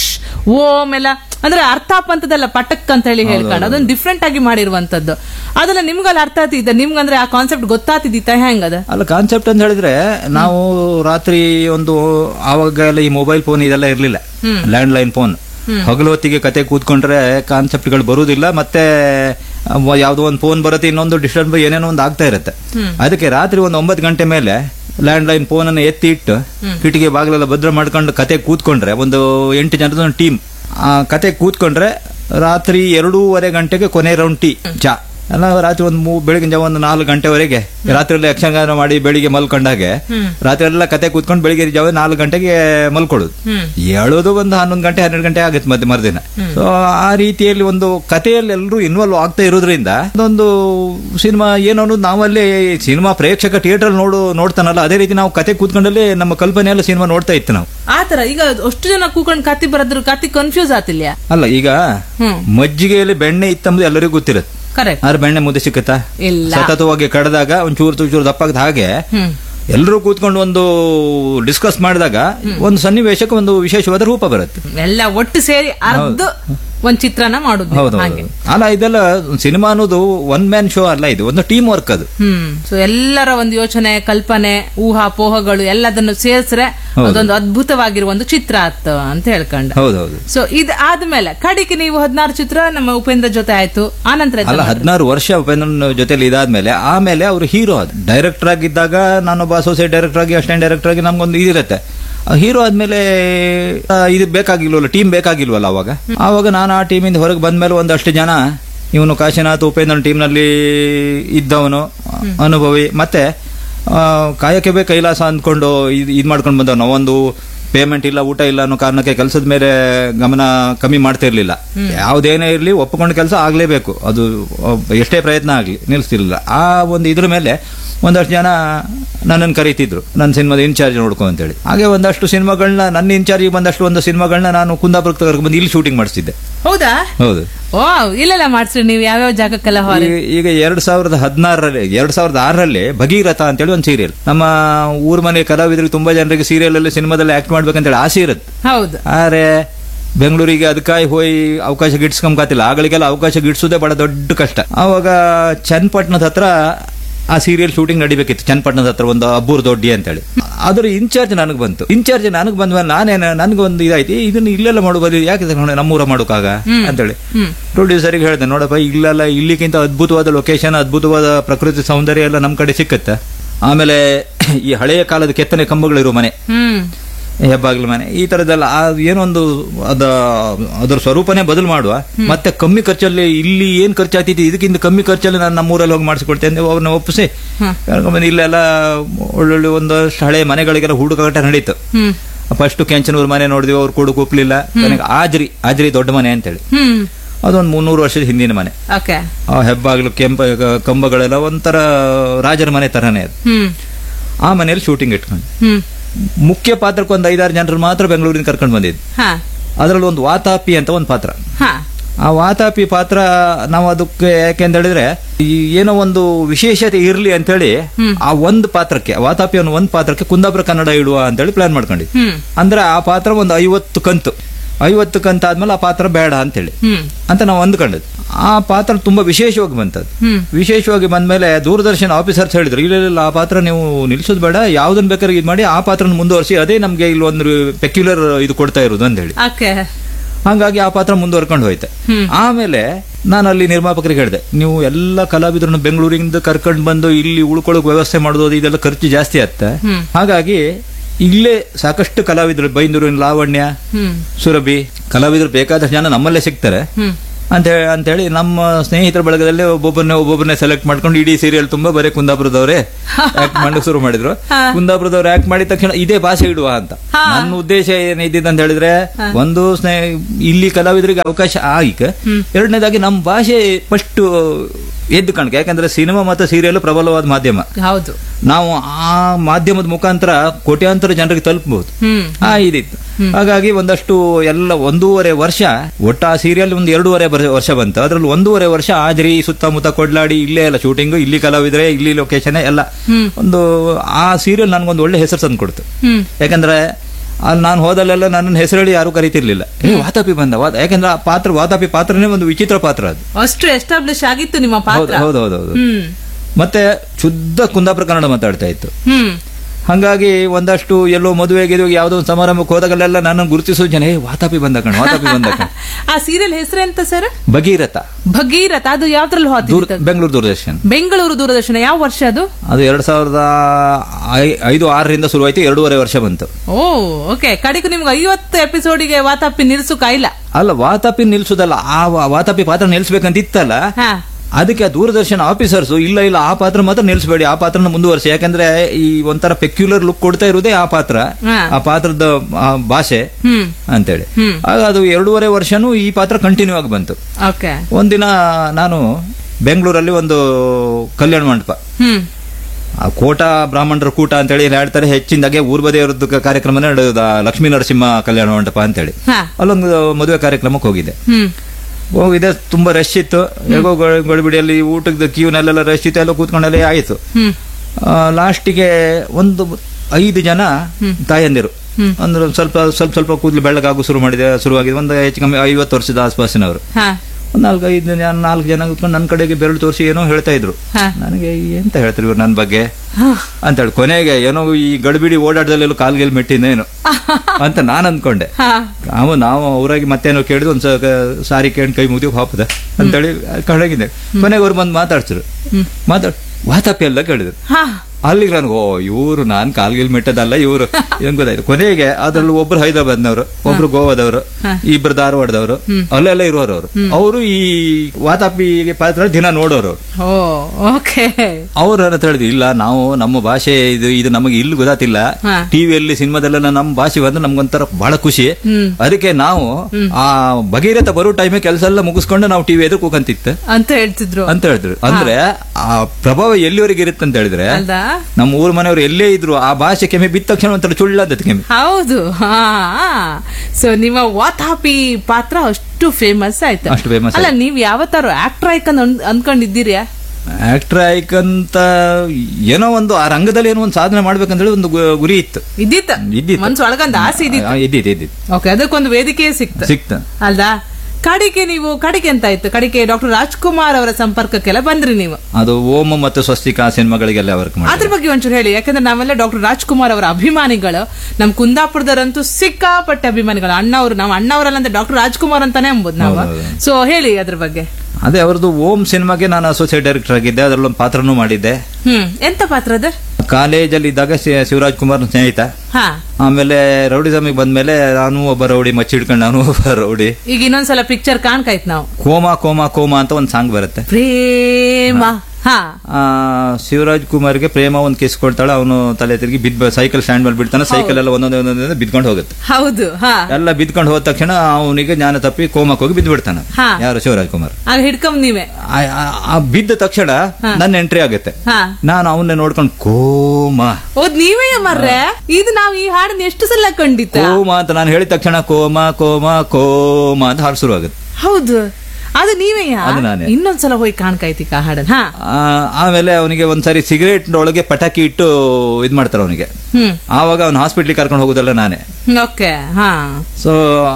ಓಮ್ ಎಲ್ಲ ಅಂದ್ರೆ ಅರ್ಥ ಅಂತದಲ್ಲ, ಪಟಕ್ ಅಂತ ಹೇಳಿ ಹೇಳ್ಕೊಂಡು ಅದನ್ನ ಡಿಫ್ರೆಂಟ್ ಆಗಿ ಮಾಡಿರುವಂತದ್ದು. ಅದೆಲ್ಲ ನಿಮ್ಗಲ್ಲ ಅರ್ಥ ಆಗ್ತಿದ್ದ? ನಿಮ್ಗಂದ್ರೆ ಆ ಕಾನ್ಸೆಪ್ಟ್ ಗೊತ್ತಾಗ್ತಿದ್ದಿತ್ತ ಹೆಂಗ್ ಅದ?
ಅಲ್ಲ, ಕಾನ್ಸೆಪ್ಟ್ ಅಂತ ಹೇಳಿದ್ರೆ ನಾವು ರಾತ್ರಿ ಒಂದು ಆವಾಗ ಎಲ್ಲ ಈ ಮೊಬೈಲ್ ಫೋನ್ ಇದೆಲ್ಲ ಇರ್ಲಿಲ್ಲ, ಲ್ಯಾಂಡ್ ಲೈನ್ ಫೋನ್. ಹಗಲು ಹೊತ್ತಿಗೆ ಕತೆ ಕೂತ್ಕೊಂಡ್ರೆ ಕಾನ್ಸೆಪ್ಟ್ಗಳು ಬರುವುದಿಲ್ಲ. ಮತ್ತೆ ಯಾವ್ದೋ ಒಂದು ಫೋನ್ ಬರುತ್ತೆ, ಇನ್ನೊಂದು ಡಿಸ್ಟರ್ಬ್ ಏನೇನೋ ಒಂದು ಆಗ್ತಾ ಇರುತ್ತೆ. ಅದಕ್ಕೆ ರಾತ್ರಿ ಒಂದು ಒಂಬತ್ತು ಗಂಟೆ ಮೇಲೆ ಲ್ಯಾಂಡ್ ಲೈನ್ ಫೋನ್ ಅನ್ನು ಎತ್ತಿ ಇಟ್ಟು ಕಿಟಿಕಿ ಬಾಗಿಲೆಲ್ಲ ಭದ್ರ ಮಾಡ್ಕೊಂಡು ಕತೆ ಕೂತ್ಕೊಂಡ್ರೆ, ಒಂದು ಎಂಟು ಜನದ ಒಂದು ಟೀಮ್ ಆ ಕತೆ ಕೂತ್ಕೊಂಡ್ರೆ ರಾತ್ರಿ ಎರಡೂವರೆ ಗಂಟೆಗೆ ಕೊನೆ ರೌಂಡ್ ಟೀ ಚಾ ಎಲ್ಲ. ರಾತ್ರಿ ಒಂದು ಮೂ ಬೆಳಿಗ್ಗೆ ಜಾವ ಒಂದು ನಾಲ್ಕು ಗಂಟೆವರೆಗೆ ರಾತ್ರಿ ಎಲ್ಲ ಯಕ್ಷಗಾನ ಮಾಡಿ ಬೆಳಿಗ್ಗೆ ಮಲ್ಕೊಂಡಾಗೆ ರಾತ್ರಿ ಎಲ್ಲ ಕತೆ ಕೂತ್ಕೊಂಡು ಬೆಳಿಗ್ಗೆ ಜಾವ ನಾಲ್ಕು ಗಂಟೆಗೆ ಮಲ್ಕೊಳ್ಳೋದು. ಹೇಳೋದು ಒಂದು ಹನ್ನೊಂದು ಗಂಟೆ ಹನ್ನೆರಡು ಗಂಟೆ ಆಗುತ್ತೆ ಮತ್ತೆ ಮರುದಿನ. ಸೊ ಆ ರೀತಿಯಲ್ಲಿ ಒಂದು ಕಥೆಯಲ್ಲಿ ಎಲ್ಲರೂ ಇನ್ವಾಲ್ವ್ ಆಗ್ತಾ ಇರೋದ್ರಿಂದ ಅದೊಂದು ಸಿನಿಮಾ ಏನು ಅನ್ನೋದು ನಾವಲ್ಲಿ ಸಿನಿಮಾ ಪ್ರೇಕ್ಷಕ ಥಿಯೇಟರ್ ನೋಡು ನೋಡ್ತಾನಲ್ಲ, ಅದೇ ರೀತಿ ನಾವು ಕತೆ ಕೂತ್ಕೊಂಡಲ್ಲಿ ನಮ್ಮ ಕಲ್ಪನೆ ಎಲ್ಲ ಸಿನಿಮಾ ನೋಡ್ತಾ ಇತ್ತು ನಾವು. ಆತರ
ಈಗ ಅಷ್ಟು ಜನ ಕೂತ್ಕೊಂಡು ಕತ್ತಿ ಬರದ್ರು ಕತ್ತಿ ಕನ್ಫ್ಯೂಸ್ ಆತಿಲ್ಲ?
ಅಲ್ಲ, ಈಗ ಮಜ್ಜಿಗೆಯಲ್ಲಿ ಬೆಣ್ಣೆ ಇತ್ತಂಬುದು ಎಲ್ಲರಿಗೂ ಗೊತ್ತಿರುತ್ತೆ. ಆದ್ರೆ ಬೆಣ್ಣೆ ಮುದ್ದೆ ಸಿಕ್ಕತ್ತಾ? ಸತತವಾಗಿ ಕಡ್ದಾಗ ಒಂಚೂರು ಚೂರು ದಪ್ಪಾಗದ ಹಾಗೆ ಎಲ್ಲರೂ ಕೂತ್ಕೊಂಡು ಒಂದು ಡಿಸ್ಕಸ್ ಮಾಡಿದಾಗ ಒಂದು ಸನ್ನಿವೇಶಕ್ಕೆ ಒಂದು ವಿಶೇಷವಾದ ರೂಪ ಬರುತ್ತೆ.
ಎಲ್ಲ ಒಟ್ಟು ಸೇರಿ ಅರ್ಧ ಒಂದ್ ಚಿತ್ರನ ಮಾಡುದು.
ಅಲ್ಲ, ಇದೆಲ್ಲ ಸಿನಿಮಾ ಅನ್ನೋದು ಒನ್ ಮ್ಯಾನ್ ಶೋ ಅಲ್ಲ, ಇದು ಒಂದು ಟೀಮ್ ವರ್ಕ್. ಅದು
ಹ್ಮ್ ಸೊ ಎಲ್ಲರ ಒಂದು ಯೋಚನೆ, ಕಲ್ಪನೆ, ಊಹಾ ಪೋಹಗಳು ಎಲ್ಲದನ್ನು ಸೇರಿಸ್ರೆ ಅದೊಂದು ಅದ್ಭುತವಾಗಿರುವ ಒಂದು ಚಿತ್ರ ಆಯ್ತು ಅಂತ ಹೇಳ್ಕೊಂಡು.
ಹೌದೌದು.
ಸೊ ಇದು ಆದ್ಮೇಲೆ ಕಡೆಗೆ ನೀವು ಹದಿನಾರು ಚಿತ್ರ ನಮ್ಮ ಉಪೇಂದ್ರ ಜೊತೆ ಆಯ್ತು. ಆನಂತರ
ಅಲ್ಲ, ಹದಿನಾರು ವರ್ಷ ಉಪೇಂದ್ರನ ಜೊತೆಲಿ ಇದಾದ್ಮೇಲೆ ಆಮೇಲೆ ಅವರು ಹೀರೋ ಡೈರೆಕ್ಟರ್ ಆಗಿದ್ದಾಗ ನಾನೊಬ್ಬ ಅಸೋಸಿಯೇಟ್ ಡೈರೆಕ್ಟರ್ ಆಗಿ ಅಸಿಸ್ಟೆಂಟ್ ಡೈರೆಕ್ಟರ್ ಆಗಿ ನಮ್ಗೊಂದು ಇದಿರುತ್ತೆ. ಹೀರೋ ಆದ್ಮೇಲೆ ಇದು ಬೇಕಾಗಿಲ್ವಲ್ಲ, ಟೀಮ್ ಬೇಕಾಗಿಲ್ವಲ್ಲ ಅವಾಗ. ಆವಾಗ ನಾನು ಆ ಟೀಮಿಂದ ಹೊರಗೆ ಬಂದ್ಮೇಲೆ ಒಂದಷ್ಟು ಜನ ಇವನು ಕಾಶಿನಾಥ್ ಉಪೇಂದ್ರನ ಟೀಮ್ನಲ್ಲಿ ಇದ್ದವನು, ಅನುಭವಿ, ಮತ್ತೆ ಕಾಯಕ್ಕೆ ಬೇ ಕೈಲಾಸ ಅಂದ್ಕೊಂಡು ಇದು ಮಾಡ್ಕೊಂಡು ಬಂದವ್. ನಾವೊಂದು ಪೇಮೆಂಟ್ ಇಲ್ಲ, ಊಟ ಇಲ್ಲ ಅನ್ನೋ ಕಾರಣಕ್ಕೆ ಕೆಲಸದ ಮೇಲೆ ಗಮನ ಕಮ್ಮಿ ಮಾಡ್ತಾ ಇರ್ಲಿಲ್ಲ. ಯಾವುದೇನೇ ಇರಲಿ ಒಪ್ಪಿಕೊಂಡು ಕೆಲಸ ಆಗ್ಲೇಬೇಕು, ಅದು ಎಷ್ಟೇ ಪ್ರಯತ್ನ ಆಗ್ಲಿ ನಿಲ್ಲಿಸ್ತಿರ್ಲಿಲ್ಲ. ಆ ಒಂದು ಇದ್ರ ಮೇಲೆ ಒಂದಷ್ಟು ಜನ ನನ್ನನ್ನು ಕರೀತಿದ್ರು, ನನ್ನ ಸಿನಿಮಾದ ಇನ್ಚಾರ್ಜ್ ನೋಡ್ಕೊ ಅಂತೇಳಿ. ಹಾಗೆ ಒಂದಷ್ಟು ಸಿನಿಮಾಗಳನ್ನ ನನ್ನ ಇನ್ಚಾರ್ಜ್ ಬಂದಷ್ಟು ಒಂದು ಸಿನಿಮಾಗಳನ್ನ ನಾನು ಕುಂದಾಪುರಕ್ಕೆ ಕರ್ಕೊಂಡು ಬಂದು ಇಲ್ಲಿ ಶೂಟಿಂಗ್ ಮಾಡಿಸ್ತಿದ್ದೆ.
ಹೌದಾ?
ಹೌದು.
ಓ, ಇಲ್ಲೆಲ್ಲ ಮಾಡ್ಸ್ರಿ ನೀವು ಯಾವ್ಯಾವ ಜಾಗಕ್ಕೆಲ್ಲ?
ಈಗ ಎರಡ್ ಸಾವಿರದ ಹದಿನಾರರಲ್ಲಿ ಎರಡ್ ಸಾವಿರದ ಆರರಲ್ಲಿ ಭಗೀರಥ ಅಂತೇಳಿ ಒಂದು ಸೀರಿಯಲ್. ನಮ್ಮ ಊರ್ ಮನೆ ಕಲಾವಿದರಿಗೆ ತುಂಬಾ ಜನರಿಗೆ ಸೀರಿಯಲ್ ಅಲ್ಲಿ ಸಿನಿಮಾದಲ್ಲಿ ಆಕ್ಟ್ ಮಾಡ್ಬೇಕಂತೇಳಿ ಆಸೆ ಇರುತ್ತೆ.
ಹೌದು.
ಆದ್ರೆ ಬೆಂಗಳೂರಿಗೆ ಅದಕ್ಕಾಗಿ ಹೋಗಿ ಅವಕಾಶ ಗಿಟ್ಸ್ಕೊಂಬತ್ತಿಲ್ಲ. ಆಗಳಿಗೆಲ್ಲ ಅವಕಾಶ ಗಿಟ್ಸೋದೇ ಬಹಳ ದೊಡ್ಡ ಕಷ್ಟ. ಆವಾಗ ಚನ್ನಪಟ್ಟಣದ ಹತ್ರ ಆ ಸೀರಿಯಲ್ ಶೂಟಿಂಗ್ ನಡಿಬೇಕಿತ್ತು. ಚನ್ನಪಟ್ಟಣದ ಹತ್ರ ಒಂದು ಅಬ್ಬೂರ್ ದೊಡ್ಡಿ ಅಂತೇಳಿ. ಅದ್ರ ಇನ್ಚಾರ್ಜ್ ನನಗೆ ಬಂತು. ಇನ್ಚಾರ್ಜ್ ನನಗೆ ಬಂದ್ಮೇಲೆ ನಾನೇನ ನನ್ಗೊಂದು ಇದಾಯ್ತು, ಇದನ್ನ ಇಲ್ಲೆಲ್ಲ ಮಾಡುವುದು ಯಾಕೆ ನಮ್ಮೂರ ಮಾಡೋಕಾಗ ಅಂತೇಳಿ ಪ್ರೊಡ್ಯೂಸರ್ಗೆ ಹೇಳಿದೆ, ನೋಡಪ್ಪ ಇಲ್ಲೆಲ್ಲ ಇಲ್ಲಿಗಿಂತ ಅದ್ಭುತವಾದ ಲೊಕೇಶನ್, ಅದ್ಭುತವಾದ ಪ್ರಕೃತಿ ಸೌಂದರ್ಯ ಎಲ್ಲ ನಮ್ ಕಡೆ ಸಿಕ್ಕತ್ತೆ. ಆಮೇಲೆ ಈ ಹಳೆಯ ಕಾಲದ ಕೆತ್ತನೆ ಕಂಬಗಳಿರೋ ಮನೆ, ಹೆಬ್ಬಾಗ್ಲ ಮನೆ, ಈ ತರದೆಲ್ಲ ಏನೊಂದು ಅದ ಅದ್ರ ಸ್ವರೂಪನೇ ಬದಲು ಮಾಡುವ, ಮತ್ತೆ ಕಮ್ಮಿ ಖರ್ಚಲ್ಲಿ ಇಲ್ಲಿ ಏನ್ ಖರ್ಚಾಗ್ತೈತಿ ಇದಕ್ಕಿಂತ ಕಮ್ಮಿ ಖರ್ಚಲ್ಲಿ ನಾನು ನಮ್ಮೂರಲ್ಲಿ ಹೋಗಿ ಮಾಡಿಸ್ಕೊಡ್ತೇನೆ ಅವ್ರನ್ನ ಒಪ್ಪಿಸಿ ಕರ್ಕೊಂಡ್ಬಂದು ಇಲ್ಲೆಲ್ಲ ಒಳ್ಳೊಳ್ಳೆ ಒಂದಷ್ಟು ಹಳೆ ಮನೆಗಳಿಗೆಲ್ಲ ಹುಡುಕಾಟ ನಡೀತು. ಫಸ್ಟ್ ಕೆಂಚನೂರ್ ಮನೆ ನೋಡಿದ್ವಿ, ಅವ್ರು ಕೂಡ ಒಪ್ಲಿಲ್ಲ. ಆಜ್ರಿ ಆಜ್ರಿ ದೊಡ್ಡ ಮನೆ ಅಂತೇಳಿ, ಅದೊಂದು ಮುನ್ನೂರು ವರ್ಷದ ಹಿಂದಿನ ಮನೆ. ಆ ಹೆಬ್ಬಾಗ್ಲು ಕೆಂಪ ಕಂಬಗಳೆಲ್ಲ ಒಂಥರ ರಾಜರ ಮನೆ ತರನೇ ಅದು. ಆ ಮನೆಯಲ್ಲಿ ಶೂಟಿಂಗ್ ಇಟ್ಕೊಂಡು ಮುಖ್ಯ ಪಾತ್ರಕ್ಕೆ ಒಂದು ಐದಾರು ಜನರು ಮಾತ್ರ ಬೆಂಗಳೂರಿನ ಕರ್ಕೊಂಡು ಬಂದಿದ್ದು. ಅದರಲ್ಲಿ ಒಂದು ವಾತಾಪಿ ಅಂತ ಒಂದು ಪಾತ್ರ. ಆ ವಾತಾಪಿ ಪಾತ್ರ ನಾವು ಅದಕ್ಕೆ ಯಾಕೆಂತ ಹೇಳಿದ್ರೆ ಈ ಏನೋ ಒಂದು ವಿಶೇಷತೆ ಇರ್ಲಿ ಅಂತ ಹೇಳಿ ಆ ಒಂದು ಪಾತ್ರಕ್ಕೆ, ವಾತಾಪಿ ಅನ್ನೋ ಒಂದು ಪಾತ್ರಕ್ಕೆ ಕುಂದಾಪುರ ಕನ್ನಡ ಇಡುವ ಅಂತ ಹೇಳಿ ಪ್ಲಾನ್ ಮಾಡ್ಕೊಂಡಿದ್ವಿ. ಅಂದ್ರೆ ಆ ಪಾತ್ರ ಒಂದು ಐವತ್ತು ಕಂತು ಐವತ್ತು ಕಂತ ಆದ್ಮೇಲೆ ಆ ಪಾತ್ರ ಬೇಡ ಅಂತೇಳಿ ಅಂತ ನಾವು ಅಂದ್ಕೊಂಡದ್ದು. ಆ ಪಾತ್ರ ತುಂಬಾ ವಿಶೇಷವಾಗಿ ಬಂತದ್ದು. ವಿಶೇಷವಾಗಿ ಬಂದ್ಮೇಲೆ ದೂರದರ್ಶನ ಆಫೀಸರ್ಸ್ ಹೇಳಿದ್ರು, ಇಲ್ಲ ಆ ಪಾತ್ರ ನೀವು ನಿಲ್ಸೋದು ಬೇಡ, ಯಾವ್ದನ್ ಬೇಕಾದ್ರೆ ಇದು ಮಾಡಿ ಆ ಪಾತ್ರ ಮುಂದುವರಿಸಿ, ಅದೇ ನಮ್ಗೆ ಇಲ್ಲಿ ಒಂದು ಪೆಕ್ಯುಲರ್ ಇದು ಕೊಡ್ತಾ ಇರೋದು ಅಂತ ಹೇಳಿ. ಹಾಗಾಗಿ ಆ ಪಾತ್ರ ಮುಂದುವರ್ಕೊಂಡು ಹೋಯ್ತೆ. ಆಮೇಲೆ ನಾನು ಅಲ್ಲಿ ನಿರ್ಮಾಪಕರಿಗೆ ಹೇಳಿದೆ, ನೀವು ಎಲ್ಲ ಕಲಾವಿದರನ್ನು ಬೆಂಗಳೂರಿಂದ ಕರ್ಕೊಂಡು ಬಂದು ಇಲ್ಲಿ ಉಳ್ಕೊಳ್ಳೋಕೆ ವ್ಯವಸ್ಥೆ ಮಾಡೋದು ಇದೆಲ್ಲ ಖರ್ಚು ಜಾಸ್ತಿ ಆಗುತ್ತೆ. ಹಾಗಾಗಿ ಇಲ್ಲೇ ಸಾಕಷ್ಟು ಕಲಾವಿದರು, ಬೈಂದೂರಿನ ಲಾವಣ್ಯ, ಸುರಭಿ ಕಲಾವಿದರು ಬೇಕಾದಷ್ಟು ಜನ ನಮ್ಮಲ್ಲೇ ಸಿಗ್ತಾರೆ ಅಂತ ಅಂತ ಹೇಳಿ ನಮ್ಮ ಸ್ನೇಹಿತರ ಬಳಗದಲ್ಲಿ ಒಬ್ಬೊಬ್ಬರನ್ನೇ ಒಬ್ಬೊಬ್ಬರನ್ನೇ ಸೆಲೆಕ್ಟ್ ಮಾಡ್ಕೊಂಡು ಇಡೀ ಸೀರಿಯಲ್ ತುಂಬಾ ಬರೀ ಕುಂದಾಪುರದವರೇ ಆಕ್ಟ್ ಮಾಡಕ್ಕೆ ಶುರು ಮಾಡಿದ್ರು. ಕುಂದಾಪುರದವ್ರು ಆಕ್ಟ್ ಮಾಡಿದ ತಕ್ಷಣ ಇದೇ ಭಾಷೆ ಇಡುವ ಅಂತ ನನ್ನ ಉದ್ದೇಶ ಏನಿದ್ದಿದ್ದು ಅಂತ ಹೇಳಿದ್ರೆ, ಒಂದು ಸ್ನೇಹ ಇಲ್ಲಿ ಕಲಾವಿದರಿಗೆ ಅವಕಾಶ ಆಗ, ಎರಡನೇದಾಗಿ ನಮ್ಮ ಭಾಷೆ ಫಸ್ಟ್ ಎದ್ದು ಕಾಣಕ್ಕೆ. ಯಾಕಂದ್ರೆ ಸಿನಿಮಾ ಮತ್ತು ಸೀರಿಯಲ್ ಪ್ರಬಲವಾದ ಮಾಧ್ಯಮ. ಹೌದು, ನಾವು ಆ ಮಾಧ್ಯಮದ ಮುಖಾಂತರ ಕೋಟ್ಯಾಂತರ ಜನರಿಗೆ ತಲುಪಬಹುದು. ಆ ಇದಿತ್ತು. ಹಾಗಾಗಿ ಒಂದಷ್ಟು ಎಲ್ಲ ಒಂದೂವರೆ ವರ್ಷ ಒಟ್ಟ ಆ ಸೀರಿಯಲ್ ಒಂದು ಎರಡೂವರೆ ವರ್ಷ ಬಂತು. ಅದ್ರಲ್ಲಿ ಒಂದೂವರೆ ವರ್ಷ ಆಜ್ರಿ ಸುತ್ತಮುತ್ತ ಕೊಡ್ಲಾಡಿ ಇಲ್ಲೇ ಎಲ್ಲ ಶೂಟಿಂಗ್, ಇಲ್ಲಿ ಕಲಾವಿದ್ರೆ, ಇಲ್ಲಿ ಲೊಕೇಶನ್ ಎಲ್ಲ ಒಂದು ಆ ಸೀರಿಯಲ್ ನನ್ಗೊಂದು ಒಳ್ಳೆ ಹೆಸರು ತಂದು ಕೊಡ್ತು. ಯಾಕಂದ್ರೆ ಅಲ್ಲಿ ನಾನು ಹೋದಲ್ಲೆಲ್ಲ ನನ್ನ ಹೆಸರೇಳಿ ಯಾರು ಕರೀತಿರ್ಲಿಲ್ಲ, ಏ ವಾತಾಪಿ ಬಂದ. ಯಾಕಂದ್ರೆ ಆ ಪಾತ್ರ ವಾತಾಪಿ ಪಾತ್ರನೇ ಒಂದು ವಿಚಿತ್ರ ಪಾತ್ರ, ಅದು
ಅಷ್ಟು ಎಸ್ಟಾಬ್ಲಿಷ್ ಆಗಿತ್ತು ನಿಮ್ಮ ಪಾತ್ರ.
ಹೌದೌದೌದು. ಮತ್ತೆ ಶುದ್ಧ ಕುಂದಾಪುರ ಕನ್ನಡ ಮಾತಾಡ್ತಾ ಇತ್ತು. ಹಂಗಾಗಿ ಒಂದಷ್ಟು ಎಲ್ಲೋ ಮದುವೆಗೆ ಯಾವುದೋ ಒಂದು ಸಮಾರಂಭಕ್ಕೆ ಹೋದಾಗಲೆಲ್ಲ ನಾನು ಗುರುತಿಸೋ ಜನ, ಏ ವಾತಾಪಿ ಬಂದ ಕಣ, ವಾತಾಪಿ ಬಂದ ಕಣ.
ಆ ಸೀರಿಯಲ್ ಹೆಸರೆಂತ ಸರ್?
ಭಗೀರಥ.
ಭಗೀರಥ ಅದು ಯಾವ್ದ್ರಲ್ಲಿ ಹೋದ?
ಬೆಂಗಳೂರು ದೂರದರ್ಶನ.
ಬೆಂಗಳೂರು ದೂರದರ್ಶನ. ಯಾವ ವರ್ಷ ಅದು? ಅದು
ಎರಡ್ ಸಾವಿರದ ಐದು ಆರರಿಂದ ಶುರುವಾಯ್ತು, ಎರಡೂವರೆ ವರ್ಷ ಬಂತು.
ಓ ಓಕೆ. ಕಡೆಗೂ ನಿಮ್ಗೆ ಐವತ್ತು ಎಪಿಸೋಡಿಗೆ ವಾತಾಪಿ ನಿಲ್ಸುಕಾಯಿಲ್ಲ?
ಅಲ್ಲ, ವಾತಾಪಿ ನಿಲ್ಸುದಲ್ಲ, ಆ ವಾತಾಪಿ ಪಾತ್ರ ನಿಲ್ಸ್ಬೇಕಂತ ಇತ್ತಲ್ಲ, ಅದಕ್ಕೆ ದೂರದರ್ಶನ ಆಫೀಸರ್ಸ್ ಇಲ್ಲ ಇಲ್ಲ ಆ ಪಾತ್ರ ಮಾತ್ರ ನಿಲ್ಸಬೇಡಿ, ಆ ಪಾತ್ರನ ಮುಂದುವರಿಸಿ. ಯಾಕಂದ್ರೆ ಈ ಒಂಥರ ಪೆಕ್ಯುಲರ್ ಲುಕ್ ಕೊಡ್ತಾ ಇರುವುದೇ ಆ ಪಾತ್ರ, ಆ ಪಾತ್ರದ ಭಾಷೆ ಅಂತೇಳಿ. ಆಗ ಅದು ಎರಡೂವರೆ ವರ್ಷನೂ ಈ ಪಾತ್ರ ಕಂಟಿನ್ಯೂ ಆಗಿ ಬಂತು. ಒಂದಿನ ನಾನು ಬೆಂಗಳೂರಲ್ಲಿ ಒಂದು ಕಲ್ಯಾಣ ಮಂಟಪ, ಆ ಕೋಟ ಬ್ರಾಹ್ಮಣರ ಕೂಟ ಅಂತ ಹೇಳಿ ಹೇಳ್ತಾರೆ, ಹೆಚ್ಚಿನದಾಗೆ ಊರ್ ಬದಿಯವರದ್ದು ಕಾರ್ಯಕ್ರಮ ನಡೆಯೋದು ಲಕ್ಷ್ಮೀ ನರಸಿಂಹ ಕಲ್ಯಾಣ ಮಂಟಪ ಅಂತೇಳಿ. ಅಲ್ಲೊಂದು ಮದುವೆ ಕಾರ್ಯಕ್ರಮಕ್ಕೆ ಹೋಗಿದೆ. ಹೋಗಿದೆ, ತುಂಬಾ ರಶ್ ಇತ್ತು. ಹೇಗೋ ಗಡಿಬಿಡಿಯಲ್ಲಿ ಊಟದ ಕ್ಯೂನಲ್ಲೆಲ್ಲ ರಶ್ ಇತ್ತು, ಎಲ್ಲ ಕೂತ್ಕೊಂಡಲ್ಲೇ ಆಯಿತು. ಲಾಸ್ಟಿಗೆ ಒಂದು ಐದು ಜನ ತಾಯಂದಿರು ಅಂದ್ರೆ ಸ್ವಲ್ಪ ಸ್ವಲ್ಪ ಸ್ವಲ್ಪ ಕೂದಲು ಬೆಳ್ಳಗಾಗು ಶುರು ಮಾಡಿದೆ ಶುರುವಾಗಿದೆ. ಒಂದು ಹೆಚ್ಚು ಕಮ್ಮಿ ಐವತ್ತು ವರ್ಷದ ಆಸ್ಪಾಸಿನವರು ಒಂದ್ ನಾಲ್ಕು ಐದು ಜನ ನಾಲ್ಕು ಜನ ಕೂತ್ಕೊಂಡು ನನ್ನ ಕಡೆಗೆ ಬೆರಳು ತೋರಿಸಿ ಏನೋ ಹೇಳ್ತಾ ಇದ್ರು. ನನಗೆ ಎಂತ ಹೇಳ್ತಾರೆ ಇವ್ರು ನನ್ನ ಬಗ್ಗೆ ಅಂತ ಹೇಳಿ, ಕೊನೆಗೆ ಏನೋ ಈ ಗಡಿಬಿಡಿ ಓಡಾಟದಲ್ಲೆಲ್ಲ ಕಾಲ್ಗೆಲ್ ಮೆಟ್ಟಿನೇನು ಅಂತ ನಾನು ಅಂದ್ಕೊಂಡೆ. ನಾವು ನಾವು ಅವರಾಗಿ ಮತ್ತೇನೋ ಕೇಳಿದ್ರು, ಒಂದ್ ಸಾರಿ ಕೇಳಿ ಕೈ ಮುಗಿದು ಹಾಪದ ಅಂತೇಳಿ ಕಳಗಿದೆ. ಕೊನೆಗೆ ಅವ್ರು ಬಂದು ಮಾತಾಡ್ಸಿದ್ರು. ಮಾತಾಡ್ ವಾತಾಪಿ ಎಲ್ಲ ಕೇಳಿದ್ರು. ಅಲ್ಲಿಗೆ ನನಗೆ ಓ ಇವರು ನಾನ್ ಕಾಲ್ಗಿಲ್ ಮೆಟ್ಟದಲ್ಲ ಇವರು ಏನ್ ಗೊತ್ತಾಯ್ತು. ಕೊನೆಗೆ ಅದ್ರಲ್ಲಿ ಒಬ್ರು ಹೈದರಾಬಾದ್ನವರು, ಒಬ್ರು ಗೋವಾದವರು, ಇಬ್ರು ಧಾರವಾಡದವರು, ಅಲ್ಲೆಲ್ಲ ಇರೋರು. ಅವರು ಅವರು ಈ ವಾತಾಪಿ ಪಾತ್ರ ದಿನ ನೋಡೋರು. ಅವ್ರು ಅಂತ ಹೇಳಿದ್ರು, ಇಲ್ಲ ನಾವು ನಮ್ಮ ಭಾಷೆ ಇದು ಇದು ನಮಗೆ ಇಲ್ಲಿ ಗೊತ್ತಾತಿಲ್ಲ, ಟಿವಿಯಲ್ಲಿ ಸಿನಿಮಾದಲ್ಲೆಲ್ಲ ನಮ್ಮ ಭಾಷೆ ಬಂದ್ರೆ ನಮ್ಗೊಂಥರ ಬಹಳ ಖುಷಿ, ಅದಕ್ಕೆ ನಾವು ಆ ಭಗೀರಥ ಬರೋ ಟೈಮಿಗೆ ಕೆಲಸ ಎಲ್ಲ ಮುಗಿಸ್ಕೊಂಡು ನಾವು ಟಿವಿ ಎದುರು ಕೂಕಂತಿತ್ತು ಅಂತ ಹೇಳ್ತಿದ್ರು ಅಂತ ಹೇಳಿದ್ರು. ಅಂದ್ರೆ ಆ ಪ್ರಭಾವ ಎಲ್ಲಿವರೆಗೆ ಇರುತ್ತೆ ಅಂತ ಹೇಳಿದ್ರೆ, ನಮ್ಮ ಊರ್ ಮನೆಯವರು ಎಲ್ಲೇ ಇದ್ರು ಆ ಭಾಷೆ ಕೆಮ್ಮೆ ಬಿದ್ದ ತಕ್ಷಣ ಒಂಥರ ಚುಳ್ಳದ ಕೆಮ್ಮೆ.
ಹೌದು. ಸೊ ನಿಮ್ಮ ವಾತಾಪಿ ಪಾತ್ರ ಅಷ್ಟು ಫೇಮಸ್ ಆಯ್ತು.
ಅಷ್ಟು ಫೇಮಸ್.
ಅಲ್ಲ, ನೀವ್ ಯಾವತ್ತಾರು ಆಕ್ಟರ್ ಆಯ್ಕೊಂಡ್ ಅನ್ಕೊಂಡಿದ್ದೀರಿಯಾ?
ಆಕ್ಟರ್ ಆಯ್ಕಂತ ಏನೋ ಒಂದು ಆ ರಂಗದಲ್ಲಿ ಏನೋ ಒಂದು ಸಾಧನೆ ಮಾಡ್ಬೇಕಂತೇಳಿ ಒಂದು ಗು- ಗುರಿ ಇತ್ತು.
ಇದ್ದಿತ್ತ
ಇದ್ದಿತ್ತು.
ಮನ್ಸು ಒಳಗೊಂದು ಆಸೆ ಇದ್ದಿತ್ತು.
ಆ, ಇದ್ದಿತ್ತು ಇದ್ದಿತ್ತು
ಓಕೆ, ಅದಕ್ಕೊಂದು ವೇದಿಕೆ ಸಿಕ್ತ
ಸಿಕ್ತ.
ಅಲ್ದಾ? ಕಡಿಕೆ ನೀವು ಕಡಿಕೆ ಅಂತ ಆಯ್ತು, ಕಡಿಕೆ ಡಾಕ್ಟರ್ ರಾಜ್ಕುಮಾರ್ ಅವರ ಸಂಪರ್ಕಕ್ಕೆಲ್ಲ ಬಂದ್ರಿ ನೀವು.
ಅದು ಓಂ ಮತ್ತು ಸ್ವಸ್ತಿಕ ಸಿನಿಮಾಗಳಿಗೆಲ್ಲ ವರ್ಕ್
ಅದ್ರ
ಮಾಡಿ.
ಬಗ್ಗೆ ಒಂಚೂರು ಹೇಳಿ, ಯಾಕಂದ್ರೆ ನಾವೆಲ್ಲ ಡಾಕ್ಟರ್ ರಾಜ್ಕುಮಾರ್ ಅವರ ಅಭಿಮಾನಿಗಳು. ನಮ್ ಕುಂದಾಪುರದವರಂತೂ ಸಿಕ್ಕಾಪಟ್ಟೆ ಅಭಿಮಾನಿಗಳು. ಅಣ್ಣವರು, ನಾವು ಅಣ್ಣವರಲ್ಲ ಅಂದ್ರೆ ಡಾಕ್ಟರ್ ರಾಜ್ಕುಮಾರ್ ಅಂತಾನೆ ಎಂಬುದು ನಾವು.
ಹೌದು.
ಸೊ ಹೇಳಿ ಅದ್ರ ಬಗ್ಗೆ.
ಅದೇ ಅವ್ರದ್ದು ಓಂ ಸಿನಿಮಾಗೆ ನಾನು ಅಸೋಸಿಯೇಟ್ ಡೈರೆಕ್ಟರ್ ಆಗಿದ್ದೆ, ಅದರಲ್ಲೊಂದು ಪಾತ್ರನೂ ಮಾಡಿದ್ದೆ.
ಹ್ಮ್ ಎಂತ ಪಾತ್ರ ಅದ?
ಕಾಲೇಜಲ್ಲಿ ಇದ್ದಾಗ ಶಿ- ಶಿವರಾಜ್ ಕುಮಾರ್ ಸ್ನೇಹಿತ.
ಹಾ,
ಆಮೇಲೆ ರೌಡಿಸಮಿಗೆ ಬಂದ್ಮೇಲೆ ನಾನು ಒಬ್ಬ ರೌಡಿ, ಮಚ್ಚಿ ಹಿಡ್ಕೊಂಡು ನಾನು ಒಬ್ಬ ರೌಡಿ.
ಈಗ ಇನ್ನೊಂದ್ಸಲ ಪಿಕ್ಚರ್ ಕಾಣ್ಕಾಯ್ತು ನಾವು,
ಕೋಮಾ ಕೋಮಾ ಕೋಮಾ ಅಂತ ಒಂದು ಸಾಂಗ್ ಬರುತ್ತೆ.
ಪ್ರೇಮ. ಹಾ,
ಆ, ಶಿವರಾಜ್ ಕುಮಾರ್ಗೆ ಪ್ರೇಮ ಒಂದು ಕಿಸ್ ಕೊಡ್ತಾಳೆ, ಅವನು ತಲೆ ತಿರುಗಿ ಬಿದ್ ಸೈಕಲ್ ಸ್ಟ್ಯಾಂಡ್ ಮೇಲೆ ಬಿಡ್ತಾನೆ, ಸೈಕಲ್ ಎಲ್ಲ ಒಂದೊಂದೇ ಒಂದೊಂದೇ ಬಿದ್ಕೊಂಡು ಹೋಗುತ್ತೆ.
ಹೌದು. ಹಾ,
ಎಲ್ಲ ಬಿದ್ಕೊಂಡು ಹೋದ ತಕ್ಷಣ ಅವನಿಗೆ ಜ್ಞಾನ ತಪ್ಪಿ ಕೋಮಕ್ಕೆ ಹೋಗಿ ಬಿದ್ದು ಬಿಡ್ತಾನೆ.
ಹಾ.
ಯಾರು? ಶಿವರಾಜ್ ಕುಮಾರ್.
ಆಗ ಹಿಡ್ಕೊಂಡ್ ನೀವೇ.
ಆ- ಆ- ಆ ಬಿದ್ದ ತಕ್ಷಣ ನನ್ನ ಎಂಟ್ರಿ ಆಗುತ್ತೆ.
ಹಾ,
ನಾನು ಅವನ್ನೇ ನೋಡ್ಕೊಂಡು ಕೋಮಾ
ಓದ್ ನೀವೇ ಮರ್ರೆ. ಇದು ನಾವು ಈ ಹಾಡನ್ನ ಎಷ್ಟು ಸಲ ಕಂಡಿತ್ತ.
ಕೋಮಾ ಅಂತ ನಾನು ಹೇಳಿದ ತಕ್ಷಣ ಕೋಮಾ ಕೋಮಾ ಕೋಮಾ ಅಂತ ಹಾಡು ಶುರು ಆಗುತ್ತೆ.
ಹೌದು, ಅದು ನೀವೇ.
ಅದು ನಾನೇ.
ಇನ್ನೊಂದ್ಸಲ ಹೋಗಿ ಕಾಣ್ಕಾಯ್ತಿ ಆ ಹಾಡನ್ನ. ಹಾ,
ಆ, ಆಮೇಲೆ ಅವನಿಗೆ ಒಂದ್ಸರಿ ಸಿಗರೇಟ್ ಒಳಗೆ ಪಟಾಕಿ ಇಟ್ಟು ಇದ್ ಮಾಡ್ತಾರೆ ಅವನಿಗೆ.
ಹ್ಮ್,
ಆವಾಗ ಅವ್ನು ಹಾಸ್ಪಿಟ್ಲಿಗೆ ಕರ್ಕೊಂಡು ಹೋಗೋದಲ್ಲ ನಾನೇ.
ಓಕೆ. ಹಾ,
ಸೊ